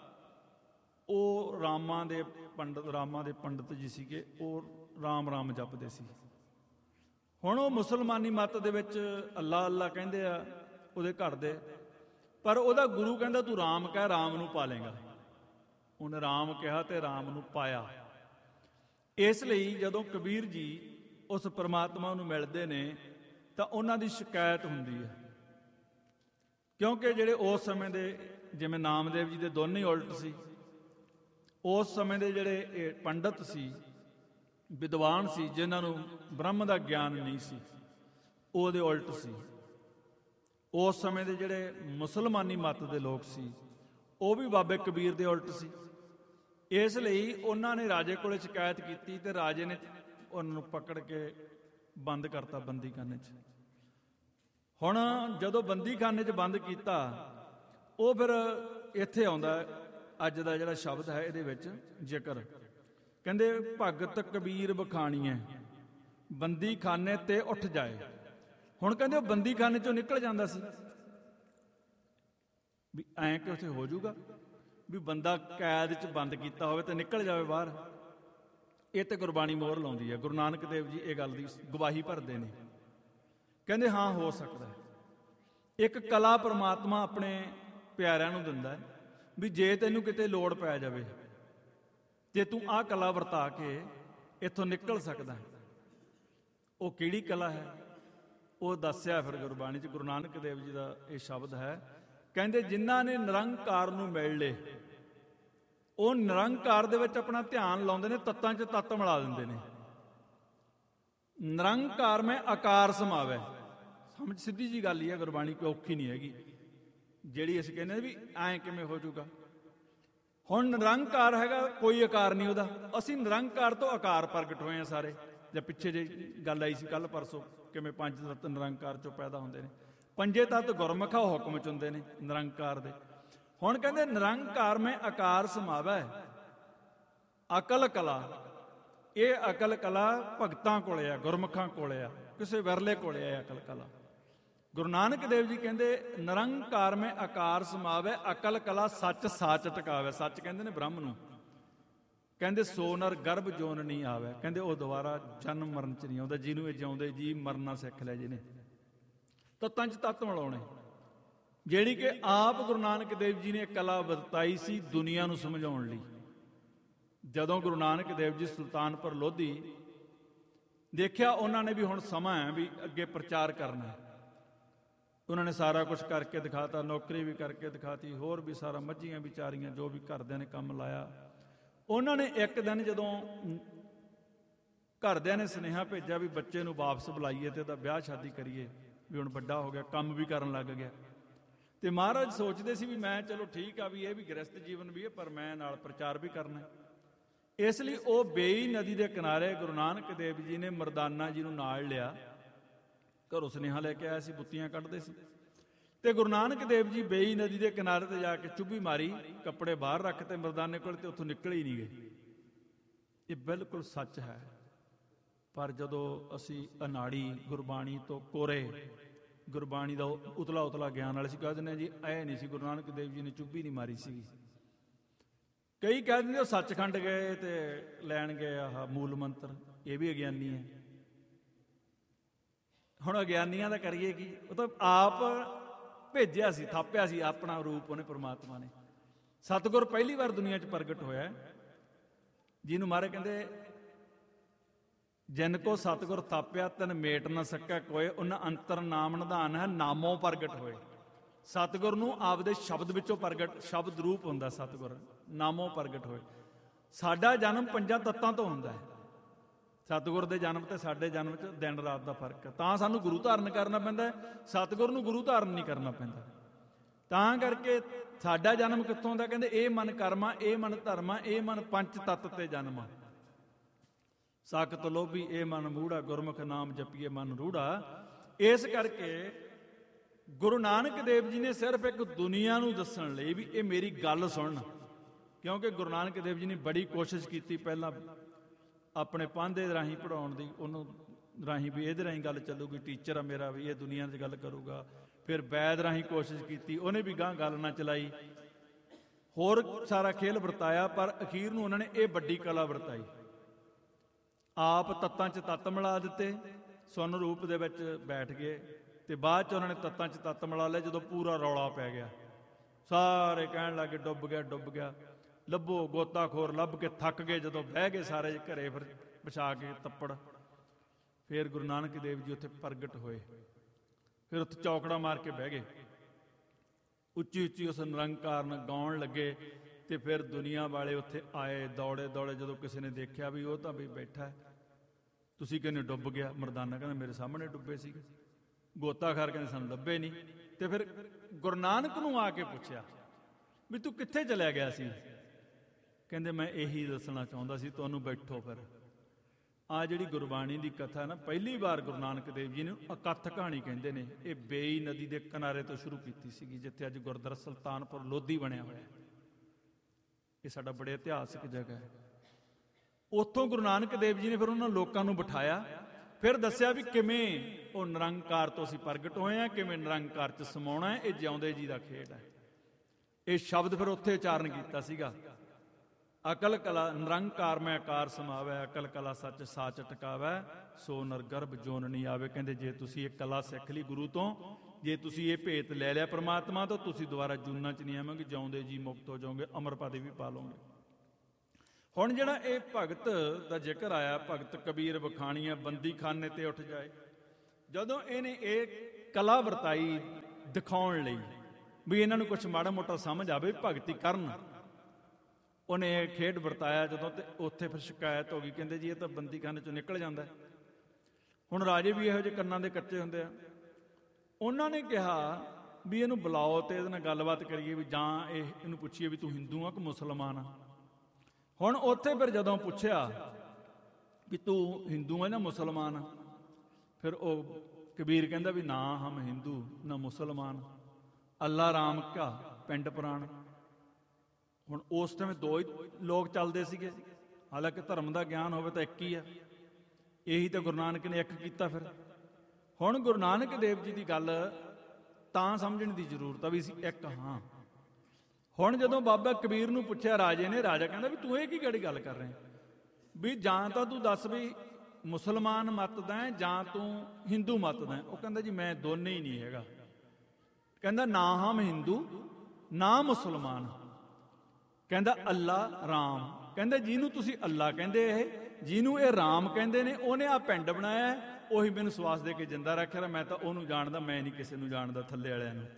ਉਹ ਰਾਮਾਂ ਦੇ ਪੰਡਤ ਰਾਮਾਂ ਦੇ ਪੰਡਤ ਜੀ ਸੀਗੇ, ਉਹ ਰਾਮ ਰਾਮ ਜਪਦੇ ਸੀ। ਹੁਣ ਉਹ ਮੁਸਲਮਾਨੀ ਮੱਤ ਦੇ ਵਿੱਚ ਅੱਲਾ ਅੱਲਾ ਕਹਿੰਦੇ ਆ ਉਹਦੇ ਘਰ ਦੇ, ਪਰ ਉਹਦਾ ਗੁਰੂ ਕਹਿੰਦਾ ਤੂੰ ਰਾਮ ਕਹਿ, ਰਾਮ ਨੂੰ ਪਾ ਲੇਗਾ। ਉਹਨੇ ਰਾਮ ਕਿਹਾ ਤੇ ਰਾਮ ਨੂੰ ਪਾਇਆ। ਇਸ ਲਈ ਜਦੋਂ ਕਬੀਰ ਜੀ ਉਸ ਪਰਮਾਤਮਾ ਨੂੰ ਮਿਲਦੇ ਨੇ ਤਾਂ ਉਹਨਾਂ ਦੀ ਸ਼ਿਕਾਇਤ ਹੁੰਦੀ ਹੈ, ਕਿਉਂਕਿ ਜਿਹੜੇ ਉਸ ਸਮੇਂ ਦੇ ਜਿਵੇਂ ਨਾਮਦੇਵ ਜੀ ਦੇ ਦੋਨੇ ਹੀ ਉਲਟ ਸੀ। ਉਸ ਸਮੇਂ ਦੇ ਜਿਹੜੇ ਪੰਡਤ ਸੀ, ਵਿਦਵਾਨ ਸੀ, ਜਿਨ੍ਹਾਂ ਨੂੰ ਬ੍ਰਹਮ ਦਾ ਗਿਆਨ ਨਹੀਂ ਸੀ, ਉਹਦੇ ਉਲਟ ਸੀ। ਉਸ ਸਮੇਂ ਦੇ ਜਿਹੜੇ ਮੁਸਲਮਾਨੀ ਮੱਤ ਦੇ ਲੋਕ ਸੀ, ਉਹ ਵੀ ਬਾਬੇ ਕਬੀਰ ਦੇ ਉਲਟ ਸੀ। ਇਸ ਲਈ ਉਹਨਾਂ ਨੇ ਰਾਜੇ ਕੋਲੇ ਸ਼ਿਕਾਇਤ ਕੀਤੀ ਤੇ ਰਾਜੇ ਨੇ ਉਹਨਾਂ ਨੂੰ ਪਕੜ ਕੇ ਬੰਦ ਕਰਤਾ ਬੰਦੀਖਾਨੇ 'ਚ। ਹੁਣ ਜਦੋਂ ਬੰਦੀਖਾਨੇ 'ਚ ਬੰਦ ਕੀਤਾ, ਉਹ ਫਿਰ ਇੱਥੇ ਆਉਂਦਾ ਅੱਜ ਦਾ ਜਿਹੜਾ ਸ਼ਬਦ ਹੈ ਇਹਦੇ ਵਿੱਚ ਜ਼ਿਕਰ। ਕਹਿੰਦੇ ਭਗਤ ਕਬੀਰ ਬਖਾਣੀਐ, ਬੰਦੀਖਾਨੇ ਤੇ ਉੱਠ ਜਾਏ। ਹੁਣ ਕਹਿੰਦੇ ਉਹ ਬੰਦੀਖਾਨੇ 'ਚੋਂ ਨਿਕਲ ਜਾਂਦਾ ਸੀ, ਵੀ ਐਂ ਕਿ ਉੱਥੇ ਹੋ ਜਾਊਗਾ ਵੀ ਬੰਦਾ ਕੈਦ 'ਚ ਬੰਦ ਕੀਤਾ ਹੋਵੇ ਤੇ ਨਿਕਲ ਜਾਵੇ ਬਾਹਰ। ਇਹ ਤੇ ਗੁਰਬਾਣੀ ਮੋਹਰ ਲਾਉਂਦੀ ਹੈ। ਗੁਰੂ ਨਾਨਕ ਦੇਵ ਜੀ ਇਹ ਗੱਲ ਦੀ ਗਵਾਹੀ ਭਰਦੇ ਨੇ, ਕਹਿੰਦੇ ਹਾਂ ਹੋ ਸਕਦਾ ਹੈ। ਇੱਕ ਕਲਾ ਪਰਮਾਤਮਾ ਆਪਣੇ ਪਿਆਰਿਆਂ ਨੂੰ ਦਿੰਦਾ ਵੀ ਜੇ ਤੈਨੂੰ ਕਿਤੇ ਲੋੜ ਪੈ ਜਾਵੇ, ਜੇ ਤੂੰ ਆਹ ਕਲਾ ਵਰਤਾ ਕੇ ਇੱਥੋਂ ਨਿਕਲ ਸਕਦਾ ਹੈ। ਉਹ ਕਿਹੜੀ ਕਲਾ ਹੈ, ਉਹ ਦੱਸਿਆ ਫਿਰ ਗੁਰਬਾਣੀ 'ਚ। ਗੁਰੂ ਨਾਨਕ ਦੇਵ ਜੀ ਦਾ ਇਹ ਸ਼ਬਦ ਹੈ, ਕਹਿੰਦੇ ਜਿਨ੍ਹਾਂ ਨੇ ਨਿਰੰਕਾਰ ਨੂੰ ਮਿਲ ਲਏ, ਉਹ ਨਿਰੰਕਾਰ ਦੇ ਵਿੱਚ ਆਪਣਾ ਧਿਆਨ ਲਾਉਂਦੇ ਨੇ, ਤੱਤਾਂ 'ਚ ਤੱਤ ਮਿਲਾ ਦਿੰਦੇ ਨੇ। ਨਿਰੰਕਾਰ ਮੈਂ ਆਕਾਰ ਸਮਾਵੈ, ਸਮਝ ਸਿੱਧੀ ਜੀ ਗੱਲ ਹੀ ਹੈ, ਗੁਰਬਾਣੀ ਕੋਈ ਔਖੀ ਨਹੀਂ ਹੈਗੀ, ਜਿਹੜੀ ਅਸੀਂ ਕਹਿੰਦੇ ਵੀ ਐਂ ਕਿਵੇਂ ਹੋ ਜਾਊਗਾ। ਹੁਣ ਨਿਰੰਕਾਰ ਹੈਗਾ, ਕੋਈ ਆਕਾਰ ਨਹੀਂ ਉਹਦਾ। ਅਸੀਂ ਨਿਰੰਕਾਰ ਤੋਂ ਆਕਾਰ ਪ੍ਰਗਟ ਹੋਏ ਹਾਂ ਸਾਰੇ। ਜਾਂ ਪਿੱਛੇ ਜੇ ਗੱਲ ਆਈ ਸੀ ਕੱਲ ਪਰਸੋਂ, ਕਿਵੇਂ ਪੰਜ ਤੱਤ ਨਿਰੰਕਾਰ ਚੋਂ ਪੈਦਾ ਹੁੰਦੇ ਨੇ। ਪੰਜੇ ਤੱਤ ਗੁਰਮੁਖਾ ਹੁਕਮ ਚ ਹੁੰਦੇ ਨੇ ਨਿਰੰਕਾਰ ਦੇ। ਹੁਣ ਕਹਿੰਦੇ ਨਿਰੰਕਾਰ ਮੈਂ ਆਕਾਰ ਸਮਾਵੈ ਅਕਲ ਕਲਾ। ਇਹ ਅਕਲ ਕਲਾ ਭਗਤਾਂ ਕੋਲੇ ਆ, ਗੁਰਮੁਖਾਂ ਕੋਲੇ ਆ, ਕਿਸੇ ਵਿਰਲੇ ਕੋਲੇ ਆ ਅਕਲ ਕਲਾ। ਗੁਰੂ ਨਾਨਕ ਦੇਵ ਜੀ ਕਹਿੰਦੇ ਨਿਰੰਕਾਰ ਮੈਂ ਆਕਾਰ ਸਮਾਵੈ ਅਕਲ ਕਲਾ ਸੱਚ ਸਾਚ ਟਿਕਾਵੈ। ਸੱਚ ਕਹਿੰਦੇ ਨੇ ਬ੍ਰਹਮ ਨੂੰ। ਕਹਿੰਦੇ ਸੋ ਨਰ ਗਰਭ ਜੋਨ ਨਹੀਂ ਆਵੇ, ਕਹਿੰਦੇ ਉਹ ਦੁਬਾਰਾ ਜਨਮ ਮਰਨ ਚ ਨਹੀਂ ਆਉਂਦਾ, ਜਿਹਨੂੰ ਇਹ ਜਿਉਂਦੇ ਜੀ ਮਰਨਾ ਸਿੱਖ ਲਿਆ ਜਿਹਨੇ। ਤੱਤਾਂ ਚ ਤੱਤ ਮਿਲਾਉਣੇ, ਜਿਹੜੀ ਕਿ ਆਪ ਗੁਰੂ ਨਾਨਕ ਦੇਵ ਜੀ ਨੇ ਕਲਾ ਵਰਤਾਈ ਸੀ ਦੁਨੀਆ ਨੂੰ ਸਮਝਾਉਣ ਲਈ। ਜਦੋਂ ਗੁਰੂ ਨਾਨਕ ਦੇਵ ਜੀ ਸੁਲਤਾਨਪੁਰ ਲੋਧੀ ਦੇਖਿਆ, ਉਹਨਾਂ ਨੇ ਵੀ ਹੁਣ ਸਮਾਂ ਹੈ ਵੀ ਅੱਗੇ ਪ੍ਰਚਾਰ ਕਰਨਾ ਹੈ। ਉਹਨਾਂ ਨੇ ਸਾਰਾ ਕੁਝ ਕਰਕੇ ਦਿਖਾਤਾ, ਨੌਕਰੀ ਵੀ ਕਰਕੇ ਦਿਖਾਤੀ, ਹੋਰ ਵੀ ਸਾਰਾ ਮੱਝੀਆਂ ਵਿਚਾਰੀਆਂ ਜੋ ਵੀ ਘਰਦਿਆਂ ਨੇ ਕੰਮ ਲਾਇਆ। ਉਹਨਾਂ ਨੇ ਇੱਕ ਦਿਨ ਜਦੋਂ ਘਰਦਿਆਂ ਨੇ ਸੁਨੇਹਾ ਭੇਜਿਆ ਵੀ ਬੱਚੇ ਨੂੰ ਵਾਪਸ ਬੁਲਾਈਏ ਤੇ ਉਹਦਾ ਵਿਆਹ ਸ਼ਾਦੀ ਕਰੀਏ, ਵੀ ਹੁਣ ਵੱਡਾ ਹੋ ਗਿਆ, ਕੰਮ ਵੀ ਕਰਨ ਲੱਗ ਗਿਆ। ਤੇ ਮਹਾਰਾਜ ਸੋਚਦੇ ਸੀ ਵੀ ਮੈਂ ਚਲੋ ਠੀਕ ਆ ਵੀ ਇਹ ਵੀ ਗ੍ਰਸਤ ਜੀਵਨ ਵੀ ਹੈ, ਪਰ ਮੈਂ ਨਾਲ ਪ੍ਰਚਾਰ ਵੀ ਕਰਨਾ। ਇਸ ਲਈ ਉਹ ਬੇਈ ਨਦੀ ਦੇ ਕਿਨਾਰੇ ਗੁਰੂ ਨਾਨਕ ਦੇਵ ਜੀ ਨੇ ਮਰਦਾਨਾ ਜੀ ਨੂੰ ਨਾਲ ਲਿਆ। ਘਰੋਂ ਸੁਨੇਹਾ ਲੈ ਕੇ ਆਇਆ ਸੀ, ਬੁੱਤੀਆਂ ਕੱਢਦੇ ਸੀ। ਤੇ ਗੁਰੂ ਨਾਨਕ ਦੇਵ ਜੀ ਬੇਈ ਨਦੀ ਦੇ ਕਿਨਾਰੇ ਤੇ ਜਾ ਕੇ ਚੁੱਭੀ ਮਾਰੀ, ਕੱਪੜੇ ਬਾਹਰ ਰੱਖ ਤੇ ਮਰਦਾਨੇ ਕੋਲ, ਤੇ ਉੱਥੋਂ ਨਿਕਲ ਹੀ ਨਹੀਂ ਗਏ। ਇਹ ਬਿਲਕੁਲ ਸੱਚ ਹੈ। ਪਰ ਜਦੋਂ ਅਸੀਂ ਅਨਾੜੀ ਗੁਰਬਾਣੀ ਤੋਂ ਕੋਰੇ, ਗੁਰਬਾਣੀ ਦਾ ਉਤਲਾ ਉਤਲਾ ਗਿਆਨ ਵਾਲੇ ਸੀ, ਕਹਿ ਦਿੰਦੇ ਜੀ ਐ ਨਹੀਂ ਸੀ, ਗੁਰੂ ਨਾਨਕ ਦੇਵ ਜੀ ਨੇ ਚੁੱਭੀ ਨਹੀਂ ਮਾਰੀ ਸੀ। ਕਈ ਕਹਿ ਦਿੰਦੇ ਉਹ ਸੱਚਖੰਡ ਗਏ ਤੇ ਲੈਣ ਗਏ ਆਹ ਮੂਲ ਮੰਤਰ। ਇਹ ਵੀ ਅਗਿਆਨੀ ਹੈ। ਹੁਣ ਅਗਿਆਨੀਆਂ ਦਾ ਕਰੀਏ ਕੀ? ਉਹ ਤਾਂ ਆਪ ਭੇਜਿਆ ਸੀ, ਥਾਪਿਆ ਸੀ ਆਪਣਾ ਰੂਪ ਉਹਨੇ, ਪ੍ਰਮਾਤਮਾ ਨੇ। ਸਤਿਗੁਰ ਪਹਿਲੀ ਵਾਰ ਦੁਨੀਆ 'ਚ ਪ੍ਰਗਟ ਹੋਇਆ, ਜਿਹਨੂੰ ਮਹਾਰਾਜ ਕਹਿੰਦੇ ਜਿਨ ਕੋ ਸਤਿਗੁਰ ਥਾਪਿਆ ਤਨ ਮੇਟ ਨਾ ਸਕੈ ਕੋਏ, ਉਹਨਾਂ ਅੰਤਰ ਨਾਮ ਨਿਧਾਨ ਹੈ ਨਾਮੋਂ ਪ੍ਰਗਟ ਹੋਏ। ਸਤਿਗੁਰ ਨੂੰ ਆਪਦੇ ਸ਼ਬਦ ਵਿੱਚੋਂ ਪ੍ਰਗਟ, ਸ਼ਬਦ ਰੂਪ ਹੁੰਦਾ ਸਤਿਗੁਰ, ਨਾਮੋਂ ਪ੍ਰਗਟ ਹੋਏ। ਸਾਡਾ ਜਨਮ ਪੰਜਾਂ ਤੱਤਾਂ ਤੋਂ ਹੁੰਦਾ ਹੈ। ਸਤਿਗੁਰ ਦੇ ਜਨਮ ਤੇ ਸਾਡੇ ਜਨਮ 'ਚ ਦਿਨ ਰਾਤ ਦਾ ਫਰਕ ਹੈ। ਤਾਂ ਸਾਨੂੰ ਗੁਰੂ ਧਾਰਨ ਕਰਨਾ ਪੈਂਦਾ, ਸਤਿਗੁਰ ਨੂੰ ਗੁਰੂ ਧਾਰਨ ਨਹੀਂ ਕਰਨਾ ਪੈਂਦਾ। ਤਾਂ ਕਰਕੇ ਸਾਡਾ ਜਨਮ ਕਿੱਥੋਂ ਹੁੰਦਾ? ਕਹਿੰਦੇ ਇਹ ਮਨ ਕਰਮਾ, ਇਹ ਮਨ ਧਰਮਾ, ਇਹ ਮਨ ਪੰਚ ਤੱਤ ਤੇ ਜਨਮਾ। ਸਖਤ ਲੋਭੀ ਇਹ ਮਨ ਮੂੜਾ, ਗੁਰਮੁਖ ਨਾਮ ਜਪੀਏ ਮਨ ਰੂੜਾ। ਇਸ ਕਰਕੇ ਗੁਰੂ ਨਾਨਕ ਦੇਵ ਜੀ ਨੇ ਸਿਰਫ ਇੱਕ ਦੁਨੀਆ ਨੂੰ ਦੱਸਣ ਲਈ ਵੀ ਇਹ ਮੇਰੀ ਗੱਲ ਸੁਣਨ, ਕਿਉਂਕਿ ਗੁਰੂ ਨਾਨਕ ਦੇਵ ਜੀ ਨੇ ਬੜੀ ਕੋਸ਼ਿਸ਼ ਕੀਤੀ ਪਹਿਲਾਂ ਆਪਣੇ ਪਾਂਧੇ ਰਾਹੀਂ ਪੜਾਉਣ ਦੀ, ਉਹਨੂੰ ਰਾਹੀਂ ਵੀ ਇਹਦੇ ਰਾਹੀਂ ਗੱਲ ਚੱਲੂਗੀ, ਟੀਚਰ ਆ ਮੇਰਾ ਵੀ ਇਹ ਦੁਨੀਆ 'ਚ ਗੱਲ ਕਰੂਗਾ। ਫਿਰ ਵੈਦ ਰਾਹੀਂ ਕੋਸ਼ਿਸ਼ ਕੀਤੀ, ਉਹਨੇ ਵੀ ਗਾਂ ਗੱਲ ਨਾ ਚਲਾਈ, ਹੋਰ ਸਾਰਾ ਖੇਲ ਵਰਤਾਇਆ। ਪਰ ਅਖੀਰ ਨੂੰ ਉਹਨਾਂ ਨੇ ਇਹ ਵੱਡੀ ਕਲਾ ਵਰਤਾਈ। ਆਪ ਤੱਤਾਂ 'ਚ ਤੱਤ ਮਿਲਾ ਦਿੱਤੇ, ਸੁਨ ਰੂਪ ਦੇ ਵਿੱਚ ਬੈਠ ਗਏ, ਤੇ ਬਾਅਦ 'ਚ ਉਹਨਾਂ ਨੇ ਤੱਤਾਂ 'ਚ ਤੱਤ ਮਿਲਾ ਲਿਆ। ਜਦੋਂ ਪੂਰਾ ਰੌਲਾ ਪੈ ਗਿਆ, ਸਾਰੇ ਕਹਿਣ ਲੱਗੇ ਡੁੱਬ ਗਿਆ ਡੁੱਬ ਗਿਆ, ਲੱਭੋ ਗੋਤਾਖੋਰ ਲੱਭ ਕੇ ਥੱਕ ਗਏ। ਜਦੋਂ ਬਹਿ ਗਏ ਸਾਰੇ ਘਰੇ ਫਿਰ ਵਿਛਾ ਕੇ ਤੱਪੜ, ਫਿਰ ਗੁਰੂ ਨਾਨਕ ਦੇਵ ਜੀ ਉੱਥੇ ਪ੍ਰਗਟ ਹੋਏ। ਫਿਰ ਉੱਥੇ ਚੌਕੜਾ ਮਾਰ ਕੇ ਬਹਿ ਗਏ, ਉੱਚੀ ਉੱਚੀ ਉਸ ਨਿਰੰਕਾਰ ਨੂੰ ਗਾਉਣ ਲੱਗੇ। ਤੇ ਫਿਰ ਦੁਨੀਆ ਵਾਲੇ ਉੱਥੇ ਆਏ ਦੌੜੇ ਦੌੜੇ। ਜਦੋਂ ਕਿਸੇ ਨੇ ਦੇਖਿਆ ਵੀ ਉਹ ਤਾਂ ਵੀ ਬੈਠਾ, ਤੁਸੀਂ ਕਹਿੰਦੇ ਡੁੱਬ ਗਿਆ, ਮਰਦਾਨਾ ਕਹਿੰਦਾ ਮੇਰੇ ਸਾਹਮਣੇ ਡੁੱਬੇ ਸੀ, ਗੋਤਾਖਾਰ ਕਹਿੰਦੇ ਸਾਨੂੰ ਲੱਭੇ ਨਹੀਂ। ਤੇ ਫਿਰ ਗੁਰੂ ਨਾਨਕ ਨੂੰ ਆ ਕੇ ਪੁੱਛਿਆ ਵੀ ਤੂੰ ਕਿੱਥੇ ਚਲਿਆ ਗਿਆ ਸੀ? ਕਹਿੰਦੇ ਮੈਂ ਇਹੀ ਦੱਸਣਾ ਚਾਹੁੰਦਾ ਸੀ ਤੁਹਾਨੂੰ, ਬੈਠੋ। ਫਿਰ ਆ ਜਿਹੜੀ ਗੁਰਬਾਣੀ ਦੀ ਕਥਾ ਨਾ, ਪਹਿਲੀ ਵਾਰ ਗੁਰੂ ਨਾਨਕ ਦੇਵ ਜੀ ਨੇ ਅਕੱਥ ਕਹਾਣੀ ਕਹਿੰਦੇ ਨੇ, ਇਹ ਬੇਈ ਨਦੀ ਦੇ ਕਿਨਾਰੇ ਤੋਂ ਸ਼ੁਰੂ ਕੀਤੀ ਸੀਗੀ, ਜਿੱਥੇ ਅੱਜ ਗੁਰਦੁਆਰਾ ਸੁਲਤਾਨਪੁਰ ਲੋਧੀ ਬਣਿਆ ਹੋਇਆ। ਇਹ ਸਾਡਾ ਬੜੇ ਇਤਿਹਾਸਿਕ ਜਗ੍ਹਾ ਹੈ। ਉੱਥੋਂ ਗੁਰੂ ਨਾਨਕ ਦੇਵ ਜੀ ਨੇ ਫਿਰ ਉਹਨਾਂ ਲੋਕਾਂ ਨੂੰ ਬਿਠਾਇਆ, ਫਿਰ ਦੱਸਿਆ ਵੀ ਕਿਵੇਂ ਉਹ ਨਿਰੰਕਾਰ ਤੋਂ ਅਸੀਂ ਪ੍ਰਗਟ ਹੋਏ ਹਾਂ, ਕਿਵੇਂ ਨਿਰੰਕਾਰ 'ਚ ਸਮਾਉਣਾ ਹੈ। ਇਹ ਜਿਉਂਦੇ ਜੀ ਦਾ ਖੇਡ ਹੈ। ਇਹ ਸ਼ਬਦ ਫਿਰ ਉੱਥੇ ਉਚਾਰਨ ਕੀਤਾ ਸੀਗਾ, ਅਕਲ ਕਲਾ ਨਿਰੰਕਾਰ ਮੈਂ ਆਕਾਰ ਸਮਾਵੈ, ਅਕਲ ਕਲਾ ਸੱਚ ਸਾਚ ਟਿਕਾਵੈ, ਸੋ ਨਰ ਗਰਭ ਜੋਨ ਨਹੀਂ ਆਵੇ। ਕਹਿੰਦੇ ਜੇ ਤੁਸੀਂ ਇਹ ਕਲਾ ਸਿੱਖ ਲਈ ਗੁਰੂ ਤੋਂ, ਜੇ ਤੁਸੀਂ ਇਹ ਭੇਤ ਲੈ ਲਿਆ ਪ੍ਰਮਾਤਮਾ ਤੋਂ, ਤੁਸੀਂ ਦੁਬਾਰਾ ਜੂਨਾਂ 'ਚ ਨਹੀਂ ਆਵਾਂਗੇ, ਜਿਉਂਦੇ ਜੀ ਮੁਕਤ ਹੋ ਜਾਓਗੇ, ਅਮਰ ਪਦ ਵੀ ਪਾ ਲਓਗੇ। ਹੁਣ ਜਿਹੜਾ ਇਹ ਭਗਤ ਦਾ ਜ਼ਿਕਰ ਆਇਆ, ਭਗਤ ਕਬੀਰ ਬਖਾਣੀਆਂ ਬੰਦੀ ਖਾਨੇ ਤੇ ਉੱਠ ਜਾਏ, ਜਦੋਂ ਇਹਨੇ ਇਹ ਕਲਾ ਵਰਤਾਈ ਦਿਖਾਉਣ ਲਈ ਵੀ ਇਹਨਾਂ ਨੂੰ ਕੁਛ ਮਾੜਾ ਮੋਟਾ ਸਮਝ ਆਵੇ, ਭਗਤੀ ਕਰਨ, ਉਹਨੇ ਇਹ ਖੇਡ ਵਰਤਾਇਆ ਜਦੋਂ, ਤੇ ਉੱਥੇ ਫਿਰ ਸ਼ਿਕਾਇਤ ਹੋ ਗਈ, ਕਹਿੰਦੇ ਜੀ ਇਹ ਤਾਂ ਬੰਦੀ ਖਾਨੇ ਚੋਂ ਨਿਕਲ ਜਾਂਦਾ। ਹੁਣ ਰਾਜੇ ਵੀ ਇਹੋ ਜਿਹੇ ਕੰਨਾਂ ਦੇ ਕੱਚੇ ਹੁੰਦੇ ਆ, ਉਹਨਾਂ ਨੇ ਕਿਹਾ ਵੀ ਇਹਨੂੰ ਬੁਲਾਓ ਤੇ ਇਹਦੇ ਨਾਲ ਗੱਲਬਾਤ ਕਰੀਏ, ਵੀ ਜਾਂ ਇਹ ਇਹਨੂੰ ਪੁੱਛੀਏ ਵੀ ਤੂੰ ਹਿੰਦੂ ਆ ਕਿ ਮੁਸਲਮਾਨ ਆ। ਹੁਣ ਉੱਥੇ ਫਿਰ ਜਦੋਂ ਪੁੱਛਿਆ ਵੀ ਤੂੰ ਹਿੰਦੂ ਆ ਜਾਂ ਮੁਸਲਮਾਨ ਆ, ਫਿਰ ਉਹ ਕਬੀਰ ਕਹਿੰਦਾ ਵੀ ਨਾ ਹਮ ਹਿੰਦੂ ਨਾ ਮੁਸਲਮਾਨ, ਅੱਲਾ ਰਾਮ ਕਾ ਪਿੰਡ ਪੁਰਾਣ। ਹੁਣ ਉਸ ਸਮੇਂ ਦੋ ਹੀ ਲੋਕ ਚੱਲਦੇ ਸੀਗੇ, ਹਾਲਾਂਕਿ ਧਰਮ ਦਾ ਗਿਆਨ ਹੋਵੇ ਤਾਂ ਇੱਕ ਹੀ ਆ, ਇਹੀ ਤਾਂ ਗੁਰੂ ਨਾਨਕ ਨੇ ਇੱਕ ਕੀਤਾ। ਫਿਰ ਹੁਣ ਗੁਰੂ ਨਾਨਕ ਦੇਵ ਜੀ ਦੀ ਗੱਲ ਤਾਂ ਸਮਝਣ ਦੀ ਜ਼ਰੂਰਤ ਆ ਵੀ ਅਸੀਂ ਇੱਕ ਹਾਂ। ਹੁਣ ਜਦੋਂ ਬਾਬਾ ਕਬੀਰ ਨੂੰ ਪੁੱਛਿਆ ਰਾਜੇ ਨੇ, ਰਾਜਾ ਕਹਿੰਦਾ ਵੀ ਤੂੰ ਇਹ ਕੀ ਕਿਹੜੀ ਗੱਲ ਕਰ ਰਿਹਾ, ਵੀ ਜਾਂ ਤਾਂ ਤੂੰ ਦੱਸ ਵੀ ਮੁਸਲਮਾਨ ਮਤ ਦਾ ਹੈ ਜਾਂ ਤੂੰ ਹਿੰਦੂ ਮਤ ਦਾ ਹੈ। ਉਹ ਕਹਿੰਦਾ ਜੀ ਮੈਂ ਦੋਨੇ ਹੀ ਨਹੀਂ ਹੈਗਾ। ਕਹਿੰਦਾ ਨਾ ਹਮ ਹਿੰਦੂ ਨਾ ਮੁਸਲਮਾਨ, ਕਹਿੰਦਾ ਅੱਲਾ ਰਾਮ। ਕਹਿੰਦੇ ਜਿਹਨੂੰ ਤੁਸੀਂ ਅੱਲਾ ਕਹਿੰਦੇ, ਇਹ ਜਿਹਨੂੰ ਇਹ ਰਾਮ ਕਹਿੰਦੇ ਨੇ, ਉਹਨੇ ਆ ਪਿੰਡ ਬਣਾਇਆ, ਉਹੀ ਮੈਨੂੰ ਸਵਾਸ ਦੇ ਕੇ ਜਿੰਦਾ ਰੱਖਿਆ। ਮੈਂ ਤਾਂ ਉਹਨੂੰ ਜਾਣਦਾ, ਮੈਂ ਨਹੀਂ ਕਿਸੇ ਨੂੰ ਜਾਣਦਾ, ਥੱਲੇ ਵਾਲਿਆਂ ਨੂੰ।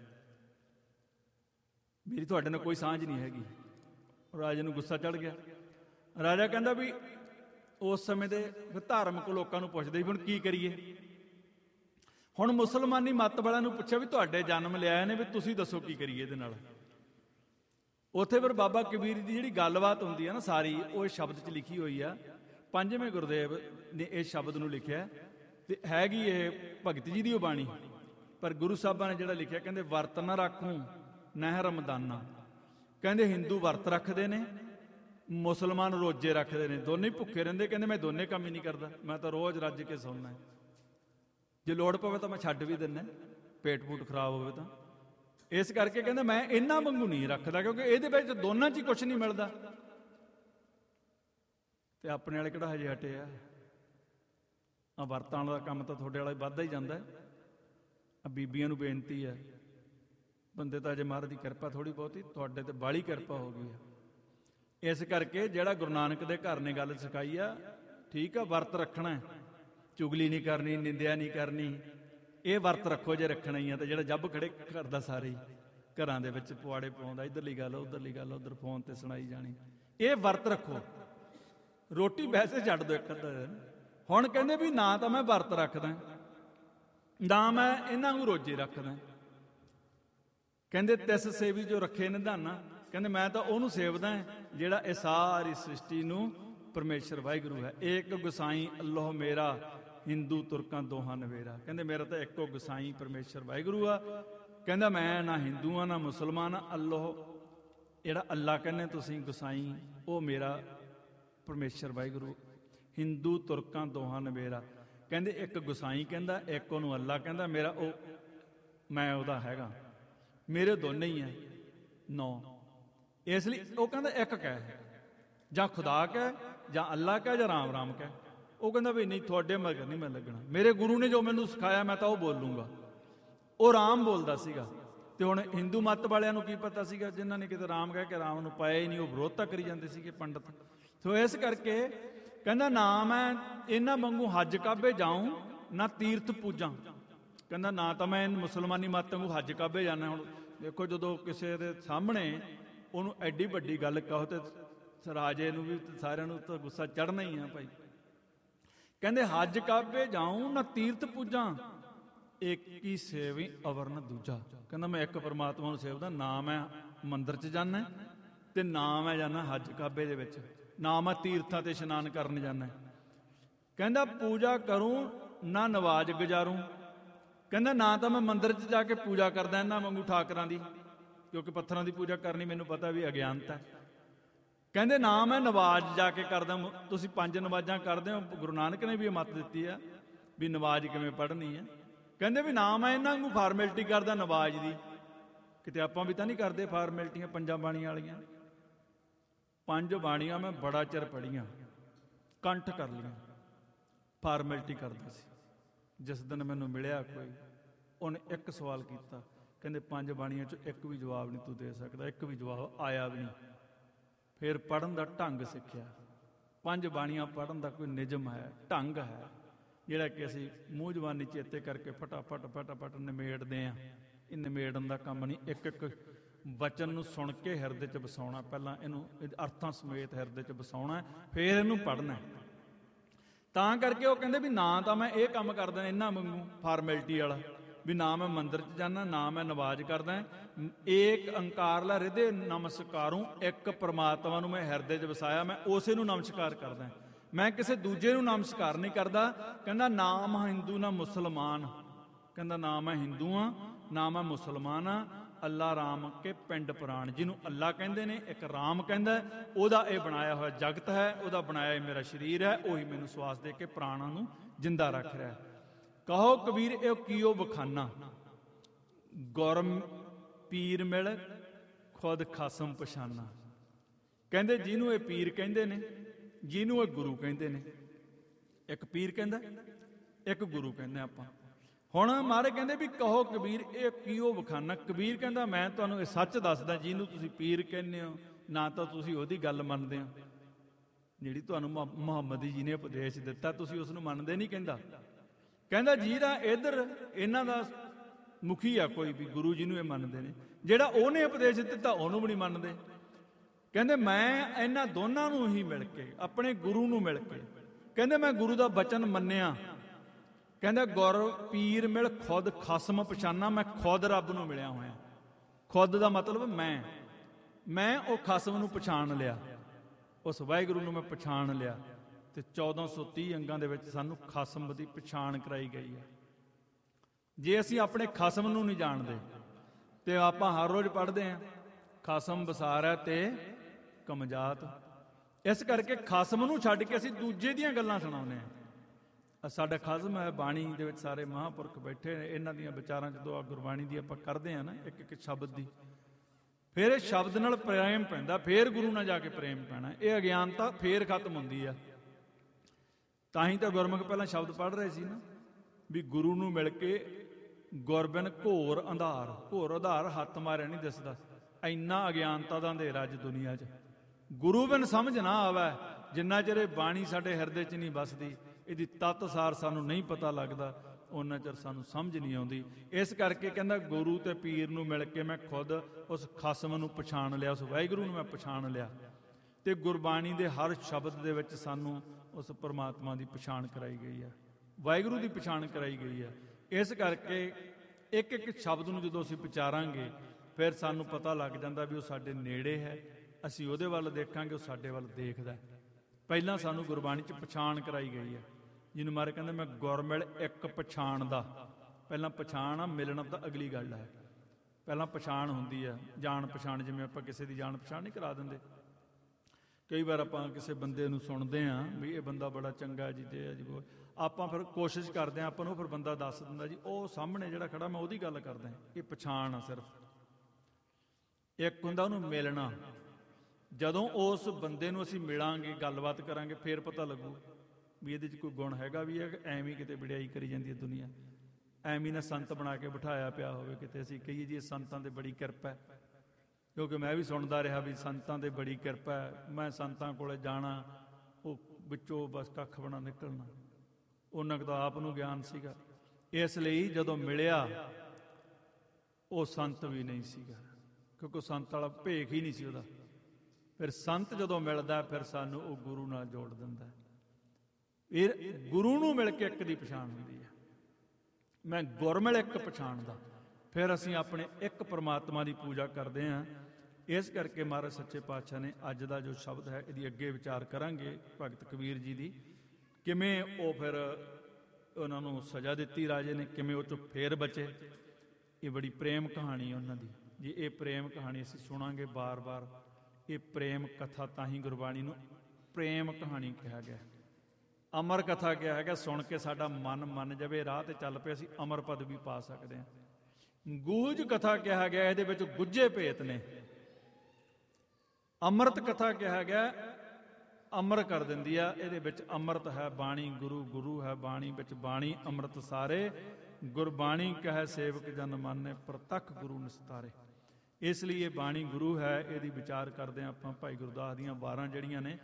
ਮੇਰੀ ਤੁਹਾਡੇ ਨਾਲ ਕੋਈ ਸਾਂਝ ਨਹੀਂ ਹੈਗੀ। ਰਾਜੇ ਨੂੰ ਗੁੱਸਾ ਚੜ ਗਿਆ। ਰਾਜਾ ਕਹਿੰਦਾ ਵੀ ਉਸ ਸਮੇਂ ਦੇ ਧਾਰਮਿਕ ਲੋਕਾਂ ਨੂੰ ਪੁੱਛਦੇ ਵੀ ਹੁਣ ਕੀ ਕਰੀਏ। ਹੁਣ ਮੁਸਲਮਾਨੀ ਮੱਤ ਵਾਲਿਆਂ ਨੂੰ ਪੁੱਛਿਆ ਵੀ ਤੁਹਾਡੇ ਜਨਮ ਲਿਆ ਨੇ, ਵੀ ਤੁਸੀਂ ਦੱਸੋ ਕੀ ਕਰੀਏ ਇਹਦੇ ਨਾਲ। ਉੱਥੇ ਫਿਰ ਬਾਬਾ ਕਬੀਰ ਦੀ ਜਿਹੜੀ ਗੱਲਬਾਤ ਹੁੰਦੀ ਹੈ ਨਾ ਸਾਰੀ, ਉਹ ਸ਼ਬਦ 'ਚ ਲਿਖੀ ਹੋਈ ਆ। ਪੰਜਵੇਂ ਗੁਰਦੇਵ ਨੇ ਇਸ ਸ਼ਬਦ ਨੂੰ ਲਿਖਿਆ, ਤੇ ਹੈਗੀ ਇਹ ਭਗਤ ਜੀ ਦੀ ਉਹ ਬਾਣੀ। ਪਰ ਗੁਰੂ ਸਾਹਿਬਾਂ ਨੇ ਜਿਹੜਾ ਲਿਖਿਆ, ਕਹਿੰਦੇ ਵਰਤ ਨਾ ਰੱਖੂੰ ਨਹਿ ਰਮਦਾਨਾ। ਕਹਿੰਦੇ ਹਿੰਦੂ ਵਰਤ ਰੱਖਦੇ ਨੇ, ਮੁਸਲਮਾਨ ਰੋਜੇ ਰੱਖਦੇ ਨੇ, ਦੋਨੇ ਹੀ ਭੁੱਖੇ ਰਹਿੰਦੇ। ਕਹਿੰਦੇ ਮੈਂ ਦੋਨੇ ਕੰਮ ਹੀ ਨਹੀਂ ਕਰਦਾ, ਮੈਂ ਤਾਂ ਰੋਜ਼ ਰੱਜ ਕੇ ਸੌਣਾ, ਜੇ ਲੋੜ ਪਵੇ ਤਾਂ ਮੈਂ ਛੱਡ ਵੀ ਦਿੰਦਾ, ਪੇਟ ਪੂਟ ਖਰਾਬ ਹੋਵੇ ਤਾਂ। ਇਸ ਕਰਕੇ ਕਹਿੰਦਾ ਮੈਂ ਇਹਨਾਂ ਵਾਂਗੂ ਨਹੀਂ ਰੱਖਦਾ, ਕਿਉਂਕਿ ਇਹਦੇ ਵਿੱਚ ਦੋਨਾਂ 'ਚ ਹੀ ਕੁਛ ਨਹੀਂ ਮਿਲਦਾ। ਤੇ ਆਪਣੇ ਵਾਲੇ ਕਿਹੜਾ ਹਜੇ ਹਟੇ ਆ, ਆ ਵਰਤਾਂ ਦਾ ਕੰਮ ਤਾਂ ਤੁਹਾਡੇ ਵਾਲਾ ਵੱਧਦਾ ਹੀ ਜਾਂਦਾ। ਆ ਬੀਬੀਆਂ ਨੂੰ ਬੇਨਤੀ ਹੈ, ਬੰਦੇ ਤਾਂ ਅਜੇ ਮਹਾਰਾਜ ਦੀ ਕਿਰਪਾ ਥੋੜ੍ਹੀ ਬਹੁਤੀ, ਤੁਹਾਡੇ ਤੇ ਬਾਹਲੀ ਕਿਰਪਾ ਹੋ ਗਈ ਆ। ਇਸ ਕਰਕੇ ਜਿਹੜਾ ਗੁਰੂ ਨਾਨਕ ਦੇ ਘਰ ਨੇ ਗੱਲ ਸਿਖਾਈ ਆ, ਠੀਕ ਆ, ਵਰਤ ਰੱਖਣਾ, ਚੁਗਲੀ ਨਹੀਂ ਕਰਨੀ, ਨਿੰਦਿਆ ਨਹੀਂ ਕਰਨੀ, ਇਹ ਵਰਤ ਰੱਖੋ ਜੇ ਰੱਖਣਾ ਹੀ ਆ। ਤਾਂ ਜਿਹੜਾ ਜੱਬ ਖੜੇ ਕਰਦਾ ਸਾਰੇ ਘਰਾਂ ਦੇ ਵਿੱਚ ਪੁਆੜੇ ਪਾਉਂਦਾ, ਇੱਧਰਲੀ ਗੱਲ ਉੱਧਰਲੀ ਗੱਲ ਉੱਧਰ ਫੋਨ ਤੇ ਸੁਣਾਈ ਜਾਣੀ, ਇਹ ਵਰਤ ਰੱਖੋ। ਰੋਟੀ ਵੈਸੇ ਛੱਡ ਦਿਓ ਇੱਕ ਅੱਧਾ ਦਿਨ। ਹੁਣ ਕਹਿੰਦੇ ਵੀ ਨਾ ਤਾਂ ਮੈਂ ਵਰਤ ਰੱਖਦਾ, ਨਾ ਮੈਂ ਇਹਨਾਂ ਨੂੰ ਰੋਜੇ ਰੱਖਦਾ। ਕਹਿੰਦੇ ਤਿਸ ਸੇਵੀ ਜੋ ਰੱਖੇ ਨਿਧਾਨਾ, ਕਹਿੰਦੇ ਮੈਂ ਤਾਂ ਉਹਨੂੰ ਸੇਵਦਾ ਜਿਹੜਾ ਇਹ ਸਾਰੀ ਸ੍ਰਿਸ਼ਟੀ ਨੂੰ ਪਰਮੇਸ਼ਰ ਵਾਹਿਗੁਰੂ ਹੈ। ਏਕ ਗੁਸਾਈ ਅੱਲਾਹ ਮੇਰਾ, ਹਿੰਦੂ ਤੁਰਕਾਂ ਦੋਹਾਂ ਨਵੇਰਾ। ਕਹਿੰਦੇ ਮੇਰਾ ਤਾਂ ਇੱਕੋ ਗੁਸਾਈ ਪਰਮੇਸ਼ਰ ਵਾਹਿਗੁਰੂ ਆ। ਕਹਿੰਦਾ ਮੈਂ ਨਾ ਹਿੰਦੂ ਆ ਨਾ ਮੁਸਲਮਾਨ ਆ, ਅੱਲਾਹ ਜਿਹੜਾ ਅੱਲਾ ਕਹਿੰਦੇ ਤੁਸੀਂ ਗੁਸਾਈ, ਉਹ ਮੇਰਾ ਪਰਮੇਸ਼ਰ ਵਾਹਿਗੁਰੂ, ਹਿੰਦੂ ਤੁਰਕਾਂ ਦੋਹਾਂ ਨਵੇਰਾ। ਕਹਿੰਦੇ ਇੱਕ ਗੁਸਾਈ ਕਹਿੰਦਾ, ਇੱਕ ਉਹਨੂੰ ਅੱਲਾ ਕਹਿੰਦਾ, ਮੇਰਾ ਉਹ ਮੈਂ ਉਹਦਾ ਹੈਗਾ, ਮੇਰੇ ਦੋਨੇ ਹੀ ਆ ਨੌ। ਇਸ ਲਈ ਉਹ ਕਹਿੰਦਾ ਇੱਕ ਕਹਿ, ਜਾਂ ਖੁਦਾ ਕਹਿ, ਜਾਂ ਅੱਲਾ ਕਹਿ, ਜਾਂ ਰਾਮ ਰਾਮ ਕਹਿ। ਉਹ ਕਹਿੰਦਾ ਵੀ ਨਹੀਂ, ਤੁਹਾਡੇ ਮਗਰ ਨਹੀਂ ਮੈਂ ਲੱਗਣਾ, ਮੇਰੇ ਗੁਰੂ ਨੇ ਜੋ ਮੈਨੂੰ ਸਿਖਾਇਆ ਮੈਂ ਤਾਂ ਉਹ ਬੋਲੂੰਗਾ। ਉਹ ਰਾਮ ਬੋਲਦਾ ਸੀਗਾ। ਤੇ ਹੁਣ ਹਿੰਦੂ ਮੱਤ ਵਾਲਿਆਂ ਨੂੰ ਕੀ ਪਤਾ ਸੀਗਾ, ਜਿਨ੍ਹਾਂ ਨੇ ਕਿਤੇ ਰਾਮ ਕਹਿ ਕੇ ਰਾਮ ਨੂੰ ਪਾਇਆ ਹੀ ਨਹੀਂ, ਉਹ ਵਿਰੋਧਤਾ ਕਰੀ ਜਾਂਦੇ ਸੀਗੇ ਪੰਡਤ। ਸੋ ਇਸ ਕਰਕੇ ਕਹਿੰਦਾ ਨਾ ਮੈਂ ਇਹਨਾਂ ਵਾਂਗੂ ਹੱਜ ਕਾਬੇ ਜਾਊਂ ਨਾ ਤੀਰਥ ਪੂਜਾਂ। ਕਹਿੰਦਾ ਨਾ ਤਾਂ ਮੈਂ ਮੁਸਲਮਾਨੀ ਮੱਤ ਵਾਂਗੂ ਹੱਜ ਕਾਬੇ ਜਾਣਾ। ਹੁਣ ਦੇਖੋ ਜਦੋਂ ਕਿਸੇ ਦੇ ਸਾਹਮਣੇ ਉਹਨੂੰ ਐਡੀ ਵੱਡੀ ਗੱਲ ਕਹੋ ਤੇ ਰਾਜੇ ਨੂੰ ਵੀ ਸਾਰਿਆਂ ਨੂੰ ਤਾਂ ਗੁੱਸਾ ਚੜ੍ਹਨਾ ਹੀ ਆ ਭਾਈ। ਕਹਿੰਦੇ ਹੱਜ ਕਾਬੇ ਜਾਊਂ ਨਾ ਤੀਰਥ ਪੂਜਾਂ, ਇੱਕ ਹੀ ਸੇਵੀ ਅਵਰ ਨਾ ਦੂਜਾ। ਕਹਿੰਦਾ ਮੈਂ ਇੱਕ ਪਰਮਾਤਮਾ ਨੂੰ ਸੇਵਦਾ, ਨਾ ਮੈਂ ਮੰਦਿਰ 'ਚ ਜਾਣਾ ਤੇ ਨਾ ਮੈਂ ਜਾਣਾ ਹੱਜ ਕਾਬੇ ਦੇ ਵਿੱਚ, ਨਾ ਮੈਂ ਤੀਰਥਾਂ ਤੇ ਇਸ਼ਨਾਨ ਕਰਨ ਜਾਣਾ। ਕਹਿੰਦਾ ਪੂਜਾ ਕਰੂੰ ਨਾ ਨਵਾਜ਼ ਗੁਜ਼ਾਰੂੰ। ਕਹਿੰਦਾ ਨਾ ਤਾਂ ਮੈਂ ਮੰਦਿਰ 'ਚ ਜਾ ਕੇ ਪੂਜਾ ਕਰਦਾ ਇਹਨਾਂ ਵਾਂਗੂ ਠਾਕਰਾਂ ਦੀ, ਕਿਉਂਕਿ ਪੱਥਰਾਂ ਦੀ ਪੂਜਾ ਕਰਨੀ ਮੈਨੂੰ ਪਤਾ ਵੀ ਅਗਿਆਨਤਾ। ਕਹਿੰਦੇ ਨਾ ਮੈਂ ਨਵਾਜ਼ ਜਾ ਕੇ ਕਰਦਾ। ਤੁਸੀਂ ਪੰਜ ਨਵਾਜ਼ਾਂ ਕਰਦੇ ਹੋ, ਗੁਰੂ ਨਾਨਕ ਨੇ ਵੀ ਇਹ ਮੱਤ ਦਿੱਤੀ ਆ ਵੀ ਨਵਾਜ਼ ਕਿਵੇਂ ਪੜ੍ਹਨੀ ਹੈ। ਕਹਿੰਦੇ ਵੀ ਨਾ ਮੈਂ ਇਹਨਾਂ ਨੂੰ ਫਾਰਮੈਲਿਟੀ ਕਰਦਾ ਨਵਾਜ਼ ਦੀ। ਕਿਤੇ ਆਪਾਂ ਵੀ ਤਾਂ ਨਹੀਂ ਕਰਦੇ ਫਾਰਮੈਲਿਟੀਆਂ ਪੰਜਾਂ ਬਾਣੀਆਂ ਵਾਲੀਆਂ। ਪੰਜ ਬਾਣੀਆਂ ਮੈਂ ਬੜਾ ਚਿਰ ਪੜ੍ਹੀਆਂ, ਕੰਠ ਕਰ ਲਈਆਂ, ਫਾਰਮੈਲਿਟੀ ਕਰਦਾ ਸੀ। ਜਿਸ ਦਿਨ ਮੈਨੂੰ ਮਿਲਿਆ ਕੋਈ, ਉਹਨੇ ਇੱਕ ਸਵਾਲ ਕੀਤਾ, ਕਹਿੰਦੇ ਪੰਜ ਬਾਣੀਆਂ 'ਚੋਂ ਇੱਕ ਵੀ ਜਵਾਬ ਨਹੀਂ ਤੂੰ ਦੇ ਸਕਦਾ, ਇੱਕ ਵੀ ਜਵਾਬ ਆਇਆ ਵੀ ਨਹੀਂ। ਫਿਰ ਪੜ੍ਹਨ ਦਾ ਢੰਗ ਸਿੱਖਿਆ। ਪੰਜ ਬਾਣੀਆਂ ਪੜ੍ਹਨ ਦਾ ਕੋਈ ਨਿਯਮ ਹੈ, ਢੰਗ ਹੈ, ਜਿਹੜਾ ਕਿ ਅਸੀਂ ਮੂੰਹ ਜ਼ਬਾਨੀ ਚੇਤੇ ਕਰਕੇ ਫਟਾਫਟ ਫਟਾਫਟ ਨਿਮੇੜਦੇ ਹਾਂ। ਇਹ ਨਿਮੇੜਨ ਦਾ ਕੰਮ ਨਹੀਂ। ਇੱਕ ਇੱਕ ਵਚਨ ਨੂੰ ਸੁਣ ਕੇ ਹਿਰਦੇ 'ਚ ਵਸਾਉਣਾ, ਪਹਿਲਾਂ ਇਹਨੂੰ ਅਰਥਾਂ ਸਮੇਤ ਹਿਰਦੇ 'ਚ ਵਸਾਉਣਾ, ਫਿਰ ਇਹਨੂੰ ਪੜ੍ਹਨਾ। ਤਾਂ ਕਰਕੇ ਉਹ ਕਹਿੰਦੇ ਵੀ ਨਾ ਤਾਂ ਮੈਂ ਇਹ ਕੰਮ ਕਰਦਾ ਇਹਨਾਂ ਵਾਂਗੂ ਫਾਰਮੈਲਿਟੀ ਵਾਲਾ, ਵੀ ਨਾ ਮੈਂ ਮੰਦਿਰ 'ਚ ਜਾਂਦਾ, ਨਾ ਮੈਂ ਨਵਾਜ਼ ਕਰਦਾ। ਏਕ ਅੰਕਾਰਲਾ ਹਿਰਦੇ ਨਮਸਕਾਰੂ, ਇੱਕ ਪਰਮਾਤਮਾ ਨੂੰ ਮੈਂ ਹਿਰਦੇ 'ਚ ਵਸਾਇਆ, ਮੈਂ ਉਸੇ ਨੂੰ ਨਮਸਕਾਰ ਕਰਦਾ, ਮੈਂ ਕਿਸੇ ਦੂਜੇ ਨੂੰ ਨਮਸਕਾਰ ਨਹੀਂ ਕਰਦਾ। ਕਹਿੰਦਾ ਨਾ ਮੈਂ ਹਿੰਦੂ ਨਾ ਮੁਸਲਮਾਨ, ਕਹਿੰਦਾ ਨਾ ਮੈਂ ਹਿੰਦੂ ਹਾਂ ਨਾ ਮੈਂ ਮੁਸਲਮਾਨ ਹਾਂ। ਅੱਲਾ ਰਾਮ ਕੇ ਪਿੰਡ ਪੁਰਾਣ, ਜਿਹਨੂੰ ਅੱਲਾ ਕਹਿੰਦੇ ਨੇ, ਇੱਕ ਰਾਮ ਕਹਿੰਦਾ, ਉਹਦਾ ਇਹ ਬਣਾਇਆ ਹੋਇਆ ਜਗਤ ਹੈ, ਉਹਦਾ ਬਣਾਇਆ ਇਹ ਮੇਰਾ ਸਰੀਰ ਹੈ, ਉਹੀ ਮੈਨੂੰ ਸਵਾਸ ਦੇ ਕੇ ਪ੍ਰਾਣਾਂ ਨੂੰ ਜਿੰਦਾ ਰੱਖ ਰਿਹਾ। ਕਹੋ ਕਬੀਰ ਇਹ ਕੀਓ ਬਖਾਨਾ, ਗੁਰਮ ਪੀਰ ਮਿਲ ਖੁਦ ਖਾਸਮ ਪਛਾਨਾ। ਕਹਿੰਦੇ ਜਿਹਨੂੰ ਇਹ ਪੀਰ ਕਹਿੰਦੇ ਨੇ, ਜਿਹਨੂੰ ਇਹ ਗੁਰੂ ਕਹਿੰਦੇ ਨੇ, ਇੱਕ ਪੀਰ ਕਹਿੰਦਾ, ਇੱਕ ਗੁਰੂ ਕਹਿੰਦੇ ਆਪਾਂ। ਹੁਣ ਮਹਾਰਾਜ ਕਹਿੰਦੇ ਵੀ ਕਹੋ ਕਬੀਰ ਇਹ ਕੀਓ ਬਖਾਨਾ। ਕਬੀਰ ਕਹਿੰਦਾ ਮੈਂ ਤੁਹਾਨੂੰ ਇਹ ਸੱਚ ਦੱਸਦਾ, ਜਿਹਨੂੰ ਤੁਸੀਂ ਪੀਰ ਕਹਿੰਦੇ ਹੋ ਨਾ ਤਾਂ ਤੁਸੀਂ ਉਹਦੀ ਗੱਲ ਮੰਨਦੇ ਹੋ ਜਿਹੜੀ ਤੁਹਾਨੂੰ ਮੁਹੰਮਦ ਜੀ ਨੇ ਉਪਦੇਸ਼ ਦਿੱਤਾ, ਤੁਸੀਂ ਉਸ ਨੂੰ ਮੰਨਦੇ ਨਹੀਂ। ਕਹਿੰਦਾ ਕਹਿੰਦਾ ਜਿਹਦਾ ਇੱਧਰ ਇਹਨਾਂ ਦਾ ਮੁਖੀ ਆ ਕੋਈ ਵੀ, ਗੁਰੂ ਜੀ ਨੂੰ ਇਹ ਮੰਨਦੇ ਨੇ, ਜਿਹੜਾ ਉਹਨੇ ਉਪਦੇਸ਼ ਦਿੱਤਾ ਉਹਨੂੰ ਵੀ ਨਹੀਂ ਮੰਨਦੇ। ਕਹਿੰਦੇ ਮੈਂ ਇਹਨਾਂ ਦੋਨਾਂ ਨੂੰ ਹੀ ਮਿਲ ਕੇ, ਆਪਣੇ ਗੁਰੂ ਨੂੰ ਮਿਲ ਕੇ, ਕਹਿੰਦੇ ਮੈਂ ਗੁਰੂ ਦਾ ਬਚਨ ਮੰਨਿਆ। ਕਹਿੰਦਾ ਗੁਰ ਪੀਰ ਮਿਲ ਖੁਦ ਖਸਮ ਪਛਾਨਾ, ਮੈਂ ਖੁਦ ਰੱਬ ਨੂੰ ਮਿਲਿਆ ਹੋਇਆ। ਖੁਦ ਦਾ ਮਤਲਬ ਮੈਂ ਮੈਂ ਉਹ ਖਸਮ ਨੂੰ ਪਛਾਣ ਲਿਆ, ਉਸ ਵਾਹਿਗੁਰੂ ਨੂੰ ਮੈਂ ਪਛਾਣ ਲਿਆ। ਤੇ ਚੌਦਾਂ ਸੌ ਤੀਹ ਅੰਗਾਂ ਦੇ ਵਿੱਚ ਸਾਨੂੰ ਖਸਮ ਦੀ ਪਛਾਣ ਕਰਾਈ ਗਈ ਹੈ। ਜੇ ਅਸੀਂ ਆਪਣੇ ਖਸਮ ਨੂੰ ਨਹੀਂ ਜਾਣਦੇ ਤੇ ਆਪਾਂ ਹਰ ਰੋਜ਼ ਪੜ੍ਹਦੇ ਹਾਂ ਖਸਮ ਬਸਾਰ ਹੈ ਤੇ ਕਮਜਾਤ। ਇਸ ਕਰਕੇ ਖਸਮ ਨੂੰ ਛੱਡ ਕੇ ਅਸੀਂ ਦੂਜੇ ਦੀਆਂ ਗੱਲਾਂ ਸੁਣਾਉਂਦੇ ਹਾਂ। ਸਾਡਾ ਖਸਮ ਹੈ ਬਾਣੀ ਦੇ ਵਿੱਚ ਸਾਰੇ ਮਹਾਂਪੁਰਖ ਬੈਠੇ ਨੇ, ਇਹਨਾਂ ਦੀਆਂ ਵਿਚਾਰਾਂ ਜਦੋਂ ਆ ਗੁਰਬਾਣੀ ਦੀ ਆਪਾਂ ਕਰਦੇ ਹਾਂ ਨਾ ਇੱਕ ਇੱਕ ਸ਼ਬਦ ਦੀ, ਫਿਰ ਇਹ ਸ਼ਬਦ ਨਾਲ ਪ੍ਰੇਮ ਪੈਂਦਾ, ਫਿਰ ਗੁਰੂ ਨਾਲ ਜਾ ਕੇ ਪ੍ਰੇਮ ਪੈਣਾ। ਇਹ ਅਗਿਆਨਤਾ ਫੇਰ ਖਤਮ ਹੁੰਦੀ ਆ। ਤਾਂ ਹੀ ਤਾਂ ਗੁਰਮੁਖ ਪਹਿਲਾਂ ਸ਼ਬਦ ਪੜ੍ਹ ਰਹੇ ਸੀ ਨਾ ਵੀ ਗੁਰੂ ਨੂੰ ਮਿਲ ਕੇ ਗੁਰਬਿਨ ਘੋਰ ਅੰਧਾਰ, ਘੋਰ ਅੰਧਾਰ ਹੱਥ ਮਾਰਿਆ ਨਹੀਂ ਦਿਸਦਾ। ਇੰਨਾ ਅਗਿਆਨਤਾ ਦਾ ਅੰਧੇਰਾ ਅੱਜ ਦੁਨੀਆ 'ਚ। ਗੁਰੂ ਬਿਨ ਸਮਝ ਨਾ ਆਵੇ, ਜਿੰਨਾ ਚਿਰ ਇਹ ਬਾਣੀ ਸਾਡੇ ਹਿਰਦੇ 'ਚ ਨਹੀਂ ਵੱਸਦੀ, ਇਹਦੀ ਤੱਤ ਸਾਰ ਸਾਨੂੰ ਨਹੀਂ ਪਤਾ ਲੱਗਦਾ, ਉਹਨਾਂ ਚਿਰ ਸਾਨੂੰ ਸਮਝ ਨਹੀਂ ਆਉਂਦੀ। ਇਸ ਕਰਕੇ ਕਹਿੰਦਾ ਗੁਰੂ ਤੇ ਪੀਰ ਨੂੰ ਮਿਲ ਕੇ ਮੈਂ ਖੁਦ ਉਸ ਖਸਮ ਨੂੰ ਪਛਾਣ ਲਿਆ, ਉਸ ਵਾਹਿਗੁਰੂ ਨੂੰ ਮੈਂ ਪਛਾਣ ਲਿਆ। ਤੇ ਗੁਰਬਾਣੀ ਦੇ ਹਰ ਸ਼ਬਦ ਦੇ ਵਿੱਚ ਸਾਨੂੰ ਉਸ ਪਰਮਾਤਮਾ ਦੀ ਪਛਾਣ ਕਰਾਈ ਗਈ ਹੈ, ਵਾਹਿਗੁਰੂ ਦੀ ਪਛਾਣ ਕਰਾਈ ਗਈ ਹੈ। ਇਸ ਕਰਕੇ ਇੱਕ ਇੱਕ ਸ਼ਬਦ ਨੂੰ ਜਦੋਂ ਅਸੀਂ ਵਿਚਾਰਾਂਗੇ ਫਿਰ ਸਾਨੂੰ ਪਤਾ ਲੱਗ ਜਾਂਦਾ ਵੀ ਉਹ ਸਾਡੇ ਨੇੜੇ ਹੈ, ਅਸੀਂ ਉਹਦੇ ਵੱਲ ਦੇਖਾਂਗੇ, ਉਹ ਸਾਡੇ ਵੱਲ ਦੇਖਦਾ। ਪਹਿਲਾਂ ਸਾਨੂੰ ਗੁਰਬਾਣੀ 'ਚ ਪਛਾਣ ਕਰਾਈ ਗਈ ਹੈ, ਜਿਹਨੂੰ ਮਾਰੇ ਕਹਿੰਦੇ ਮੈਂ ਗੁਰ ਮਿਲ ਇੱਕ ਪਛਾਣ ਦਾ। ਪਹਿਲਾਂ ਪਛਾਣ ਆ, ਮਿਲਣਾ ਤਾਂ ਅਗਲੀ ਗੱਲ ਹੈ। ਪਹਿਲਾਂ ਪਛਾਣ ਹੁੰਦੀ ਹੈ, ਜਾਣ ਪਛਾਣ, ਜਿਵੇਂ ਆਪਾਂ ਕਿਸੇ ਦੀ ਜਾਣ ਪਛਾਣ ਨਹੀਂ ਕਰਾ ਦਿੰਦੇ। ਕਈ ਵਾਰ ਆਪਾਂ ਕਿਸੇ ਬੰਦੇ ਨੂੰ ਸੁਣਦੇ ਹਾਂ ਵੀ ਇਹ ਬੰਦਾ ਬੜਾ ਚੰਗਾ ਜੀ, ਤੇ ਜੀ ਆਪਾਂ ਫਿਰ ਕੋਸ਼ਿਸ਼ ਕਰਦੇ ਹਾਂ, ਆਪਾਂ ਨੂੰ ਫਿਰ ਬੰਦਾ ਦੱਸ ਦਿੰਦਾ ਜੀ ਉਹ ਸਾਹਮਣੇ ਜਿਹੜਾ ਖੜਾ ਮੈਂ ਉਹਦੀ ਗੱਲ ਕਰਦਾ। ਇਹ ਪਛਾਣ ਆ ਸਿਰਫ। ਇੱਕ ਹੁੰਦਾ ਉਹਨੂੰ ਮਿਲਣਾ। ਜਦੋਂ ਉਸ ਬੰਦੇ ਨੂੰ ਅਸੀਂ ਮਿਲਾਂਗੇ, ਗੱਲਬਾਤ ਕਰਾਂਗੇ, ਫਿਰ ਪਤਾ ਲੱਗੂ ਵੀ ਇਹਦੇ 'ਚ ਕੋਈ ਗੁਣ ਹੈਗਾ ਵੀ ਹੈ, ਐਵੇਂ ਕਿਤੇ ਵਡਿਆਈ ਕਰੀ ਜਾਂਦੀ ਹੈ ਦੁਨੀਆ, ਐਵੇਂ ਨਾ ਸੰਤ ਬਣਾ ਕੇ ਬਿਠਾਇਆ ਪਿਆ ਹੋਵੇ ਕਿਤੇ ਅਸੀਂ ਕਹੀਏ ਜੀ ਇਹ ਸੰਤਾਂ ਤੇ ਬੜੀ ਕਿਰਪਾ ਹੈ। ਕਿਉਂਕਿ ਮੈਂ ਵੀ ਸੁਣਦਾ ਰਿਹਾ ਵੀ ਸੰਤਾਂ ਤੇ ਬੜੀ ਕਿਰਪਾ ਹੈ, ਮੈਂ ਸੰਤਾਂ ਕੋਲੇ ਜਾਣਾ, ਉਹ ਵਿੱਚੋਂ ਬਸ ਕੱਖ ਬਣਾ ਨਿਕਲਣਾ। ਉਹਨਾਂ ਕੁ ਤਾਂ ਆਪ ਨੂੰ ਗਿਆਨ ਸੀਗਾ। ਇਸ ਲਈ ਜਦੋਂ ਮਿਲਿਆ ਉਹ ਸੰਤ ਵੀ ਨਹੀਂ ਸੀਗਾ, ਕਿਉਂਕਿ ਸੰਤ ਵਾਲਾ ਭੇਖ ਹੀ ਨਹੀਂ ਸੀ ਉਹਦਾ। ਫਿਰ ਸੰਤ ਜਦੋਂ ਮਿਲਦਾ ਫਿਰ ਸਾਨੂੰ ਉਹ ਗੁਰੂ ਨਾਲ ਜੋੜ ਦਿੰਦਾ। ਇਹ ਗੁਰੂ ਨੂੰ ਮਿਲ ਕੇ ਇੱਕ ਦੀ ਪਛਾਣ ਹੁੰਦੀ ਹੈ। ਮੈਂ ਗੁਰਮਿਲ ਇੱਕ ਪਛਾਣਦਾ, ਫਿਰ ਅਸੀਂ ਆਪਣੇ ਇੱਕ ਪਰਮਾਤਮਾ ਦੀ ਪੂਜਾ ਕਰਦੇ ਹਾਂ। ਇਸ ਕਰਕੇ ਮਹਾਰਾਜ ਸੱਚੇ ਪਾਤਸ਼ਾਹ ਨੇ ਅੱਜ ਦਾ ਜੋ ਸ਼ਬਦ ਹੈ ਇਹਦੀ ਅੱਗੇ ਵਿਚਾਰ ਕਰਾਂਗੇ ਭਗਤ ਕਬੀਰ ਜੀ ਦੀ, ਕਿਵੇਂ ਉਹ ਫਿਰ ਉਹਨਾਂ ਨੂੰ ਸਜ਼ਾ ਦਿੱਤੀ ਰਾਜੇ ਨੇ, ਕਿਵੇਂ ਉਹ ਚੋਂ ਫੇਰ ਬਚੇ। ਇਹ ਬੜੀ ਪ੍ਰੇਮ ਕਹਾਣੀ ਹੈ ਉਹਨਾਂ ਦੀ ਜੀ। ਇਹ ਪ੍ਰੇਮ ਕਹਾਣੀ ਅਸੀਂ ਸੁਣਾਂਗੇ ਬਾਰ-ਬਾਰ। ਇਹ ਪ੍ਰੇਮ ਕਥਾ ਤਾਂ ਹੀ ਗੁਰਬਾਣੀ ਨੂੰ ਪ੍ਰੇਮ ਕਹਾਣੀ ਕਿਹਾ ਗਿਆ, ਅਮਰ ਕਥਾ ਕਿਹਾ ਹੈਗਾ। ਸੁਣ ਕੇ ਸਾਡਾ ਮਨ ਮੰਨ ਜਾਵੇ, ਰਾਹ ਤੇ ਚੱਲ ਪਏ, ਅਸੀਂ ਅਮਰ ਪਦ ਵੀ ਪਾ ਸਕਦੇ ਹਾਂ। ਗੂਝ ਕਥਾ ਕਿਹਾ ਗਿਆ, ਇਹਦੇ ਵਿੱਚ ਗੁੱਝੇ ਭੇਤ ਨੇ। ਅੰਮ੍ਰਿਤ ਕਥਾ ਕਿਹਾ ਗਿਆ, ਅਮਰ ਕਰ ਦਿੰਦੀ ਆ। ਇਹਦੇ ਵਿੱਚ ਅੰਮ੍ਰਿਤ ਹੈ, ਬਾਣੀ ਗੁਰੂ, ਗੁਰੂ ਹੈ ਬਾਣੀ, ਵਿੱਚ ਬਾਣੀ ਅੰਮ੍ਰਿਤ ਸਾਰੇ। ਗੁਰਬਾਣੀ ਕਹੈ ਸੇਵਕ ਜਨ ਮਾਨੇ, ਪ੍ਰਤੱਖ ਗੁਰੂ ਨਿਸਤਾਰੇ। ਇਸ ਲਈ ਇਹ ਬਾਣੀ ਗੁਰੂ ਹੈ। ਇਹਦੀ ਵਿਚਾਰ ਕਰਦੇ ਹਾਂ ਆਪਾਂ। ਭਾਈ ਗੁਰਦਾਸ ਦੀਆਂ ਵਾਰਾਂ ਜਿਹੜੀਆਂ ਨੇ,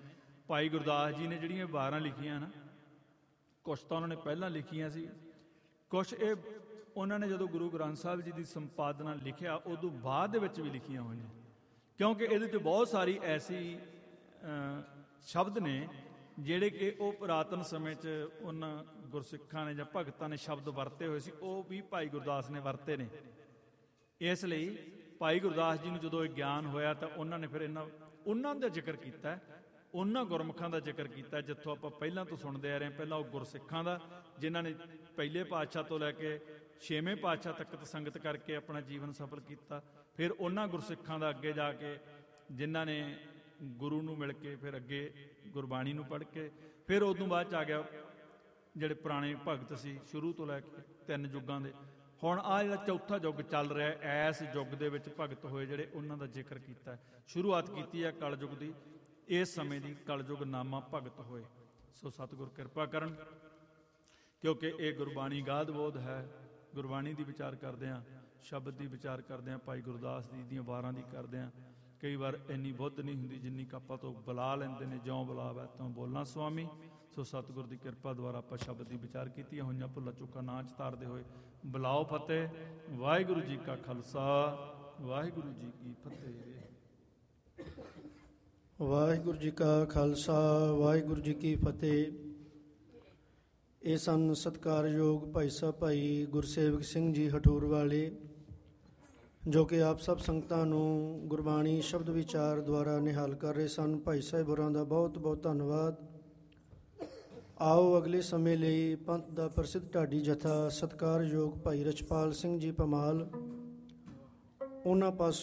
ਭਾਈ ਗੁਰਦਾਸ ਜੀ ਨੇ ਜਿਹੜੀਆਂ ਵਾਰਾਂ ਲਿਖੀਆਂ ਨਾ, ਕੁਛ ਤਾਂ ਉਹਨਾਂ ਨੇ ਪਹਿਲਾਂ ਲਿਖੀਆਂ ਸੀ, ਕੁਛ ਇਹ ਉਹਨਾਂ ਨੇ ਜਦੋਂ ਗੁਰੂ ਗ੍ਰੰਥ ਸਾਹਿਬ ਜੀ ਦੀ ਸੰਪਾਦਨਾ ਲਿਖਿਆ ਉਦੋਂ ਬਾਅਦ ਦੇ ਵਿੱਚ ਵੀ ਲਿਖੀਆਂ ਹੋਈਆਂ, ਕਿਉਂਕਿ ਇਹਦੇ 'ਚ ਬਹੁਤ ਸਾਰੀ ਐਸੀ ਸ਼ਬਦ ਨੇ ਜਿਹੜੇ ਕਿ ਉਹ ਪੁਰਾਤਨ ਸਮੇਂ 'ਚ ਉਹਨਾਂ ਗੁਰਸਿੱਖਾਂ ਨੇ ਜਾਂ ਭਗਤਾਂ ਨੇ ਸ਼ਬਦ ਵਰਤੇ ਹੋਏ ਸੀ, ਉਹ ਵੀ ਭਾਈ ਗੁਰਦਾਸ ਨੇ ਵਰਤੇ ਨੇ। ਇਸ ਲਈ ਭਾਈ ਗੁਰਦਾਸ ਜੀ ਨੂੰ ਜਦੋਂ ਇਹ ਗਿਆਨ ਹੋਇਆ ਤਾਂ ਉਹਨਾਂ ਨੇ ਫਿਰ ਇਹਨਾਂ ਉਹਨਾਂ ਦਾ ਜ਼ਿਕਰ ਕੀਤਾ, ਉਹਨਾਂ ਗੁਰਮੁਖਾਂ ਦਾ ਜ਼ਿਕਰ ਕੀਤਾ ਜਿੱਥੋਂ ਆਪਾਂ ਪਹਿਲਾਂ ਤੋਂ ਸੁਣਦੇ ਆ ਰਹੇ ਹਾਂ। ਪਹਿਲਾਂ ਉਹ ਗੁਰਸਿੱਖਾਂ ਦਾ, ਜਿਨ੍ਹਾਂ ਨੇ ਪਹਿਲੇ ਪਾਤਸ਼ਾਹ ਤੋਂ ਲੈ ਕੇ ਛੇਵੇਂ ਪਾਤਸ਼ਾਹ ਤੱਕ ਸੰਗਤ ਕਰਕੇ ਆਪਣਾ ਜੀਵਨ ਸਫਲ ਕੀਤਾ। ਫਿਰ ਉਹਨਾਂ ਗੁਰਸਿੱਖਾਂ ਦਾ ਅੱਗੇ ਜਾ ਕੇ ਜਿਨ੍ਹਾਂ ਨੇ ਗੁਰੂ ਨੂੰ ਮਿਲ ਕੇ ਫਿਰ ਅੱਗੇ ਗੁਰਬਾਣੀ ਨੂੰ ਪੜ੍ਹ ਕੇ, ਫਿਰ ਉਦੋਂ ਬਾਅਦ 'ਚ ਆ ਗਿਆ ਜਿਹੜੇ ਪੁਰਾਣੇ ਭਗਤ ਸੀ ਸ਼ੁਰੂ ਤੋਂ ਲੈ ਕੇ ਤਿੰਨ ਯੁੱਗਾਂ ਦੇ। ਹੁਣ ਆਹ ਜਿਹੜਾ ਚੌਥਾ ਯੁੱਗ ਚੱਲ ਰਿਹਾ, ਐਸ ਯੁੱਗ ਦੇ ਵਿੱਚ ਭਗਤ ਹੋਏ ਜਿਹੜੇ, ਉਹਨਾਂ ਦਾ ਜ਼ਿਕਰ ਕੀਤਾ। ਸ਼ੁਰੂਆਤ ਕੀਤੀ ਹੈ ਕਲਯੁੱਗ ਦੀ, ਇਸ ਸਮੇਂ ਦੀ ਕਲਯੁੱਗ ਨਾਮਾ ਭਗਤ ਹੋਏ। ਸੋ ਸਤਿਗੁਰ ਕਿਰਪਾ ਕਰਨ, ਕਿਉਂਕਿ ਇਹ ਗੁਰਬਾਣੀ ਗਾਦ ਬੋਧ ਹੈ। ਗੁਰਬਾਣੀ ਦੀ ਵਿਚਾਰ ਕਰਦੇ ਹਾਂ, ਸ਼ਬਦ ਦੀ ਵਿਚਾਰ ਕਰਦੇ ਹਾਂ, ਭਾਈ ਗੁਰਦਾਸ ਜੀ ਦੀਆਂ ਵਾਰਾਂ ਦੀ ਕਰਦੇ ਹਾਂ। ਕਈ ਵਾਰ ਇੰਨੀ ਬੁੱਧ ਨਹੀਂ ਹੁੰਦੀ ਜਿੰਨੀ ਕਾਪਾ ਤੋਂ ਬੁਲਾ ਲੈਂਦੇ ਨੇ, ਜਿਉਂ ਬੁਲਾਵਾ ਤਾਂ ਬੋਲਣਾ ਸੁਆਮੀ। ਸੋ ਸਤਿਗੁਰ ਦੀ ਕਿਰਪਾ ਦੁਆਰਾ ਆਪਾਂ ਸ਼ਬਦ ਦੀ ਵਿਚਾਰ ਕੀਤੀਆਂ ਹੋਈਆਂ, ਭੁੱਲਾ ਚੁੱਕਾ ਨਾ ਚਤਾਰਦੇ ਹੋਏ ਬੁਲਾਓ ਫਤਿਹ। ਵਾਹਿਗੁਰੂ ਜੀ ਕਾ ਖਾਲਸਾ, ਵਾਹਿਗੁਰੂ ਜੀ ਕੀ ਫਤਿਹ। ਵਾਹਿਗੁਰੂ ਜੀ ਕਾ ਖਾਲਸਾ, ਵਾਹਿਗੁਰੂ ਜੀ ਕੀ ਫਤਿਹ। ਇਹ ਸਨ ਸਤਿਕਾਰਯੋਗ ਭਾਈ ਸਾਹਿਬ ਭਾਈ ਗੁਰਸੇਵਕ ਸਿੰਘ ਜੀ ਹਠੂਰ ਵਾਲੇ, ਜੋ ਕਿ ਆਪ ਸਭ ਸੰਗਤਾਂ ਨੂੰ ਗੁਰਬਾਣੀ ਸ਼ਬਦ ਵਿਚਾਰ ਦੁਆਰਾ ਨਿਹਾਲ ਕਰ ਰਹੇ ਸਨ। ਭਾਈ ਸਾਹਿਬ ਹੋਰਾਂ ਦਾ ਬਹੁਤ ਬਹੁਤ ਧੰਨਵਾਦ। ਆਓ ਅਗਲੇ ਸਮੇਂ ਲਈ ਪੰਥ ਦਾ ਪ੍ਰਸਿੱਧ ਢਾਡੀ ਜਥਾ ਸਤਿਕਾਰਯੋਗ ਭਾਈ ਰਛਪਾਲ ਸਿੰਘ ਜੀ ਭਮਾਲ, ਉਹਨਾਂ ਪਾਸ